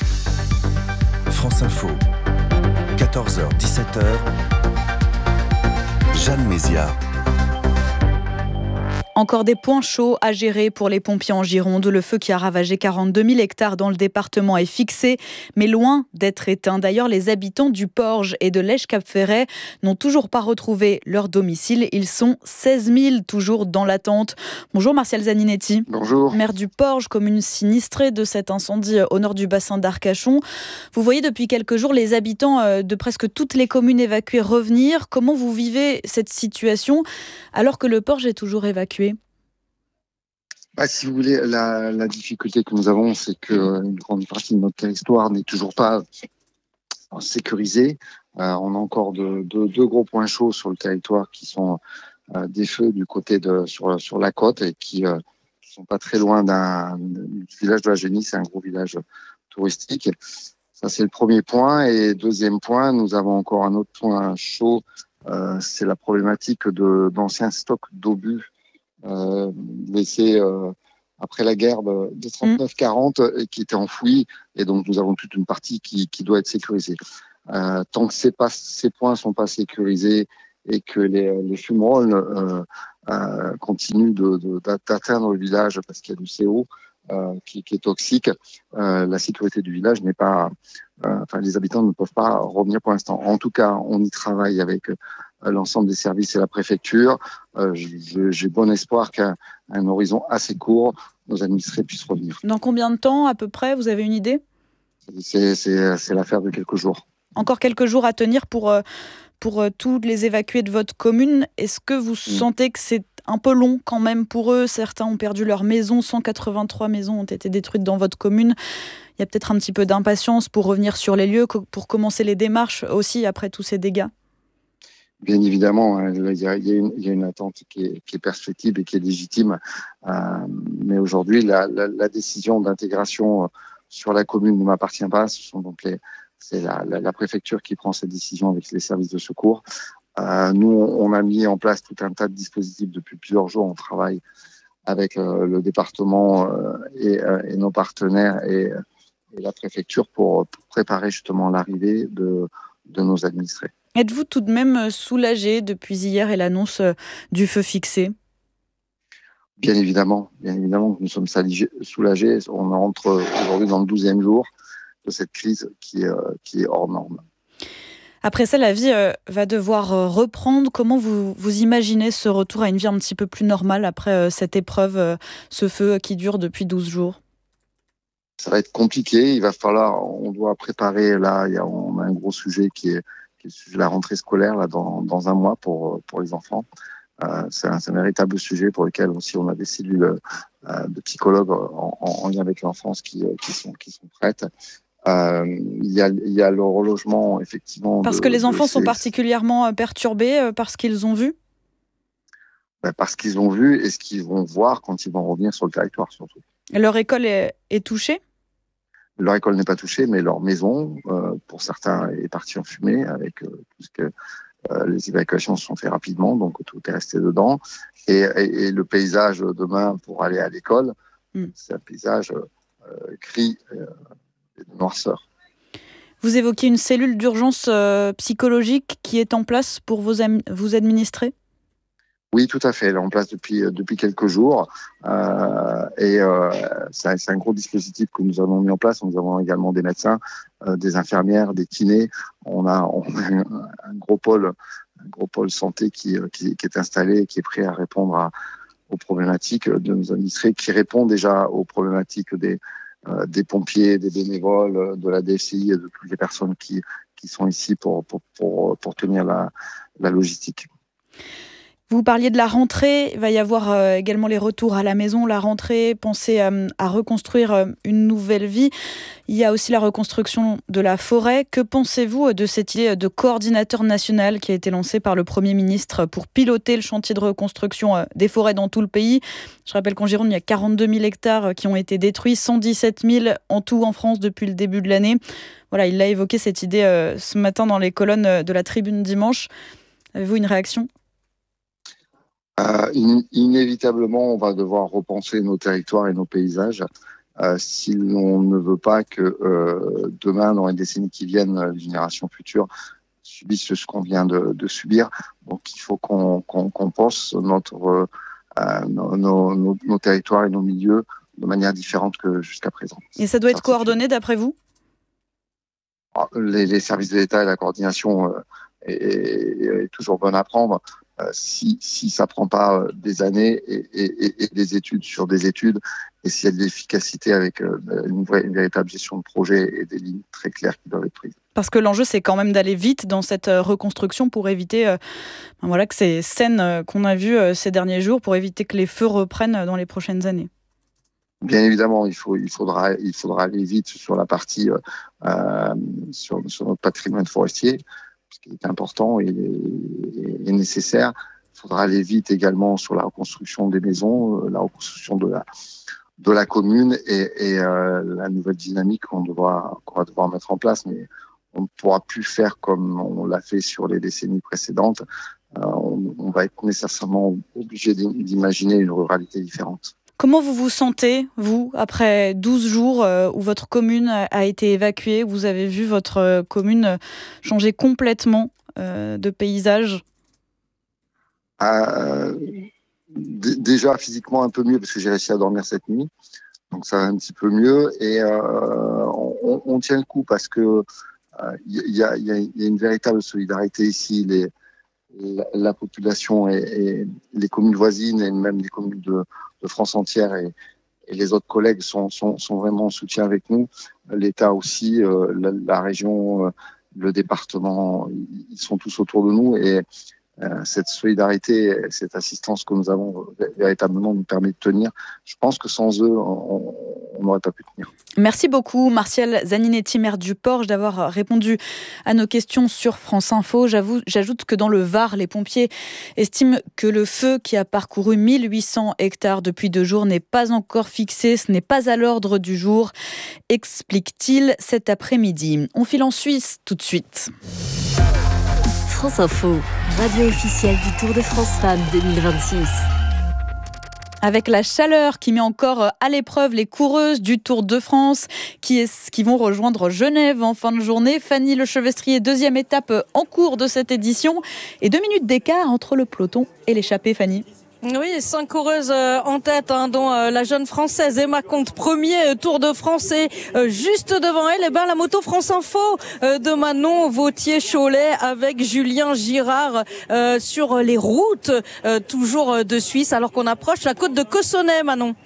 France Info, 14h, 17h, Jeanne Mézia. Encore des points chauds à gérer pour les pompiers en Gironde. Le feu qui a ravagé 42 000 hectares dans le département est fixé, mais loin d'être éteint. D'ailleurs, les habitants du Porge et de l'Esch-Cap-Ferret n'ont toujours pas retrouvé leur domicile. Ils sont 16 000 toujours dans l'attente. Bonjour Martial Zaninetti. Bonjour. Maire du Porge, commune sinistrée de cet incendie au nord du bassin d'Arcachon. Vous voyez depuis quelques jours les habitants de presque toutes les communes évacuées revenir. Comment vous vivez cette situation alors que le Porge est toujours évacué ? Si vous voulez, la difficulté que nous avons, c'est qu'une grande partie de notre territoire n'est toujours pas sécurisée. On a encore deux gros points chauds sur le territoire qui sont des feux du côté sur la côte et qui sont pas très loin du village de la Genie. C'est un gros village touristique. Ça, c'est le premier point. Et deuxième point, nous avons encore un autre point chaud. C'est la problématique d'anciens stocks d'obus laissés après la guerre de 39-40 et qui étaient enfouis. Et donc, nous avons toute une partie qui doit être sécurisée. Tant que ces points ne sont pas sécurisés et que les fumerolles continuent d'atteindre le village parce qu'il y a du CO qui est toxique, la sécurité du village n'est pas... les habitants ne peuvent pas revenir pour l'instant. En tout cas, on y travaille avec l'ensemble des services et la préfecture. J'ai bon espoir qu'à un horizon assez court, nos administrés puissent revenir. Dans combien de temps à peu près ? Vous avez une idée ? C'est l'affaire de quelques jours. Encore quelques jours à tenir pour tous les évacués de votre commune. Est-ce que vous sentez que c'est un peu long quand même pour eux ? Certains ont perdu leur maison, 183 maisons ont été détruites dans votre commune. Il y a peut-être un petit peu d'impatience pour revenir sur les lieux, pour commencer les démarches aussi après tous ces dégâts. Bien évidemment, il y a une attente qui est perspective et qui est légitime. Mais aujourd'hui, la décision d'intégration sur la commune ne m'appartient pas. C'est la préfecture qui prend cette décision avec les services de secours. Nous, on a mis en place tout un tas de dispositifs depuis plusieurs jours. On travaille avec le département et nos partenaires et la préfecture pour préparer justement l'arrivée de nos administrés. Êtes-vous tout de même soulagé depuis hier et l'annonce du feu fixé ? Bien évidemment que nous sommes soulagés. On entre aujourd'hui dans le 12e jour de cette crise qui est hors norme. Après ça, la vie va devoir reprendre. Comment vous imaginez ce retour à une vie un petit peu plus normale après cette épreuve, ce feu qui dure depuis 12 jours ? Ça va être compliqué. On doit préparer, on a un gros sujet qui est le sujet de la rentrée scolaire là, dans un mois pour les enfants. C'est un véritable sujet pour lequel aussi on a des cellules de psychologues en lien avec l'enfance qui sont prêtes. Il y a le relogement, effectivement. Parce que les enfants sont particulièrement perturbés parce qu'ils ont vu ? Parce qu'ils ont vu et ce qu'ils vont voir quand ils vont revenir sur le territoire, surtout. Leur école est touchée ? Leur école n'est pas touchée, mais leur maison, pour certains, est partie en fumée, avec puisque les évacuations se sont faites rapidement, donc tout est resté dedans. Et le paysage demain pour aller à l'école, c'est un paysage gris et de noirceur. Vous évoquez une cellule d'urgence psychologique qui est en place pour vous administrer ? Oui, tout à fait. Elle est en place depuis quelques jours. C'est un gros dispositif que nous avons mis en place. Nous avons également des médecins, des infirmières, des kinés. On a un gros pôle santé qui est installé et qui est prêt à répondre aux problématiques de nos administrés, qui répond déjà aux problématiques des pompiers, des bénévoles, de la DFCI et de toutes les personnes qui sont ici pour tenir la logistique. Vous parliez de la rentrée, il va y avoir également les retours à la maison, la rentrée, penser à reconstruire une nouvelle vie. Il y a aussi la reconstruction de la forêt. Que pensez-vous de cette idée de coordinateur national qui a été lancé par le Premier ministre pour piloter le chantier de reconstruction des forêts dans tout le pays ? Je rappelle qu'en Gironde, il y a 42 000 hectares qui ont été détruits, 117 000 en tout en France depuis le début de l'année. Voilà, il a évoqué cette idée ce matin dans les colonnes de la Tribune dimanche. Avez-vous une réaction ? Inévitablement, on va devoir repenser nos territoires et nos paysages si l'on ne veut pas que demain, dans les décennies qui viennent, les générations futures subissent ce qu'on vient de subir. Donc, il faut qu'on pense notre nos territoires et nos milieux de manière différente que jusqu'à présent. Et ça doit être coordonné d'après vous ? Les services de l'État et la coordination est toujours bonne à prendre. Si ça prend pas des années et des études sur des études, et s'il y a de l'efficacité avec une véritable gestion de projet et des lignes très claires qui doivent être prises. Parce que l'enjeu, c'est quand même d'aller vite dans cette reconstruction pour éviter que ces scènes qu'on a vues ces derniers jours, pour éviter que les feux reprennent dans les prochaines années. Bien évidemment, il faudra aller vite sur la partie sur notre patrimoine forestier, ce qui est important et nécessaire. Il faudra aller vite également sur la reconstruction des maisons, la reconstruction de la commune et la nouvelle dynamique qu'on va devoir mettre en place. Mais on ne pourra plus faire comme on l'a fait sur les décennies précédentes. On va être nécessairement obligé d'imaginer une ruralité différente. Comment vous vous sentez, vous, après 12 jours où votre commune a été évacuée, où vous avez vu votre commune changer complètement de paysage ? Déjà physiquement un peu mieux parce que j'ai réussi à dormir cette nuit, donc ça va un petit peu mieux et on tient le coup parce que il y a une véritable solidarité ici. La population et les communes voisines et même les communes de France entière et les autres collègues sont vraiment en soutien avec nous. L'État aussi, la région, le département, ils sont tous autour de nous et cette solidarité, cette assistance que nous avons véritablement nous permet de tenir. Je pense que sans eux, on n'aurait pas pu tenir. Merci beaucoup Martial Zaninetti, maire du Porche, d'avoir répondu à nos questions sur France Info. J'ajoute que dans le Var, les pompiers estiment que le feu qui a parcouru 1800 hectares depuis 2 jours n'est pas encore fixé, ce n'est pas à l'ordre du jour, explique-t-il cet après-midi. On file en Suisse tout de suite. France Info, radio officielle du Tour de France Femmes 2026. Avec la chaleur qui met encore à l'épreuve les coureuses du Tour de France qui vont rejoindre Genève en fin de journée. Fanny Lechevestrier, 2e étape en cours de cette édition. Et 2 minutes d'écart entre le peloton et l'échappée, Fanny. Oui, 5 coureuses en tête, dont la jeune française Emma Comte, premier Tour de France, et juste devant elle, la moto France Info de Manon Vautier-Cholet avec Julien Girard sur les routes toujours de Suisse, alors qu'on approche la côte de Cossonay, Manon.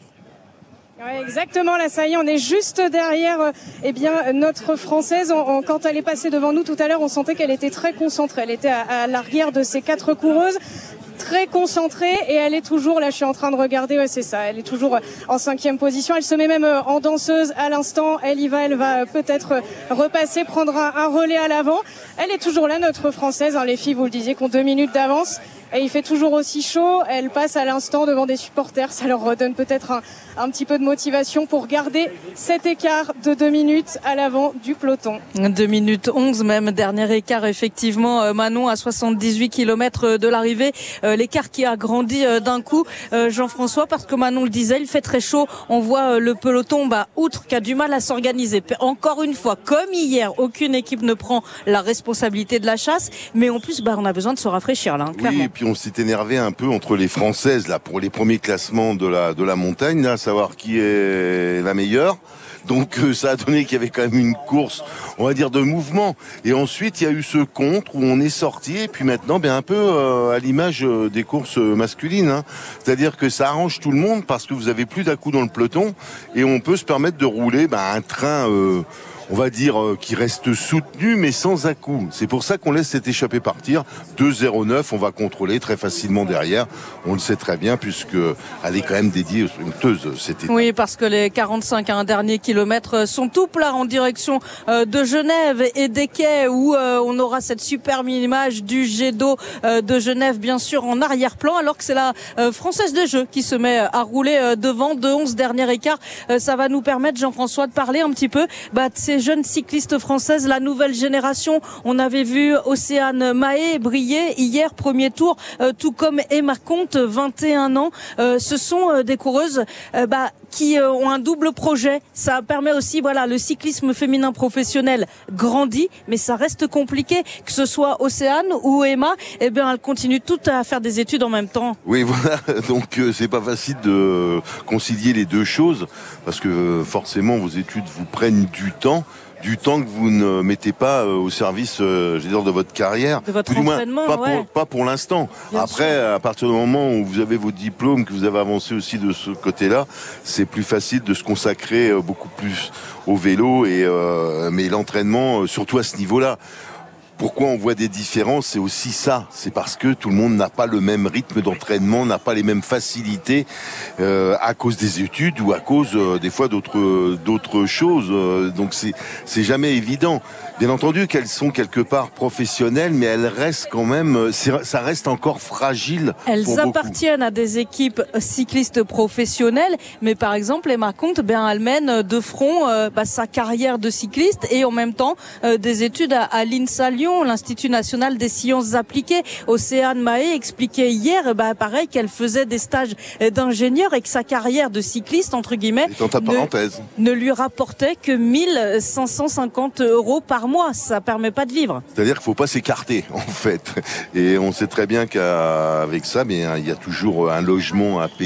Ouais, exactement, là ça y est, on est juste derrière notre Française. Quand elle est passée devant nous tout à l'heure, on sentait qu'elle était très concentrée. Elle était à l'arrière de ces 4 coureuses, très concentrée, et elle est toujours, là je suis en train de regarder, c'est ça, elle est toujours en 5e position. Elle se met même en danseuse à l'instant, elle va peut-être repasser, prendre un relais à l'avant. Elle est toujours là, notre Française, les filles, vous le disiez, qui ont 2 minutes d'avance. Et il fait toujours aussi chaud, elle passe à l'instant devant des supporters, ça leur redonne peut-être un petit peu de motivation pour garder cet écart de 2 minutes à l'avant du peloton. 2 minutes 11 même, dernier écart effectivement, Manon, à 78 km de l'arrivée, l'écart qui a grandi d'un coup, Jean-François, parce que Manon le disait, il fait très chaud, on voit le peloton, outre qui a du mal à s'organiser, encore une fois, comme hier, aucune équipe ne prend la responsabilité de la chasse, mais en plus on a besoin de se rafraîchir là, clairement. Oui, puis on s'est énervé un peu entre les Françaises là pour les premiers classements de la montagne, là, savoir qui est la meilleure. Donc ça a donné qu'il y avait quand même une course, on va dire, de mouvement. Et ensuite, il y a eu ce contre où on est sorti. Et puis maintenant, un peu à l'image des courses masculines. C'est-à-dire que ça arrange tout le monde parce que vous avez plus d'à-coups dans le peloton. Et on peut se permettre de rouler un train... on va dire, qui reste soutenu, mais sans à-coups. C'est pour ça qu'on laisse cette échappée partir. 2,09, on va contrôler très facilement derrière. On le sait très bien, puisqu'elle est quand même dédiée aux sprinteuses, cette étape. Oui, parce que les 45 derniers kilomètres sont tout plats en direction de Genève et des quais, où on aura cette superbe image du jet d'eau de Genève, bien sûr, en arrière-plan, alors que c'est la Française des Jeux qui se met à rouler devant de 11 derniers écarts. Ça va nous permettre, Jean-François, de parler un petit peu de ces des jeunes cyclistes françaises, la nouvelle génération. On avait vu Océane Mahé briller hier, premier tour, tout comme Emma Comte, 21 ans. Ce sont des coureuses qui ont un double projet. Ça permet aussi, le cyclisme féminin professionnel grandit, mais ça reste compliqué. Que ce soit Océane ou Emma, elles continuent toutes à faire des études en même temps. Oui, voilà. Donc, c'est pas facile de concilier les deux choses, parce que forcément, vos études vous prennent du temps que vous ne mettez pas au service, de votre carrière. De votre entraînement, pas pour l'instant. Bien Après, sûr. à partir du moment où vous avez vos diplômes, que vous avez avancé aussi de ce côté-là, c'est plus facile de se consacrer beaucoup plus au vélo mais l'entraînement, surtout à ce niveau-là. Pourquoi on voit des différences, c'est aussi ça. C'est parce que tout le monde n'a pas le même rythme d'entraînement, n'a pas les mêmes facilités à cause des études ou à cause des fois d'autres choses. Donc c'est jamais évident. Bien entendu qu'elles sont quelque part professionnelles, mais elles restent quand même, ça reste encore fragile. Elles appartiennent à des équipes cyclistes professionnelles, mais par exemple, Emma Comte, elle mène de front sa carrière de cycliste et en même temps des études à l'INSA Lyon, l'Institut national des sciences appliquées. Océane Mahé expliquait hier, pareil, qu'elle faisait des stages d'ingénieur et que sa carrière de cycliste, entre guillemets, ne lui rapportait que 1 550 € par mois. Ça permet pas de vivre. C'est-à-dire qu'il faut pas s'écarter, en fait. Et on sait très bien qu'avec ça, il y a toujours un logement à payer.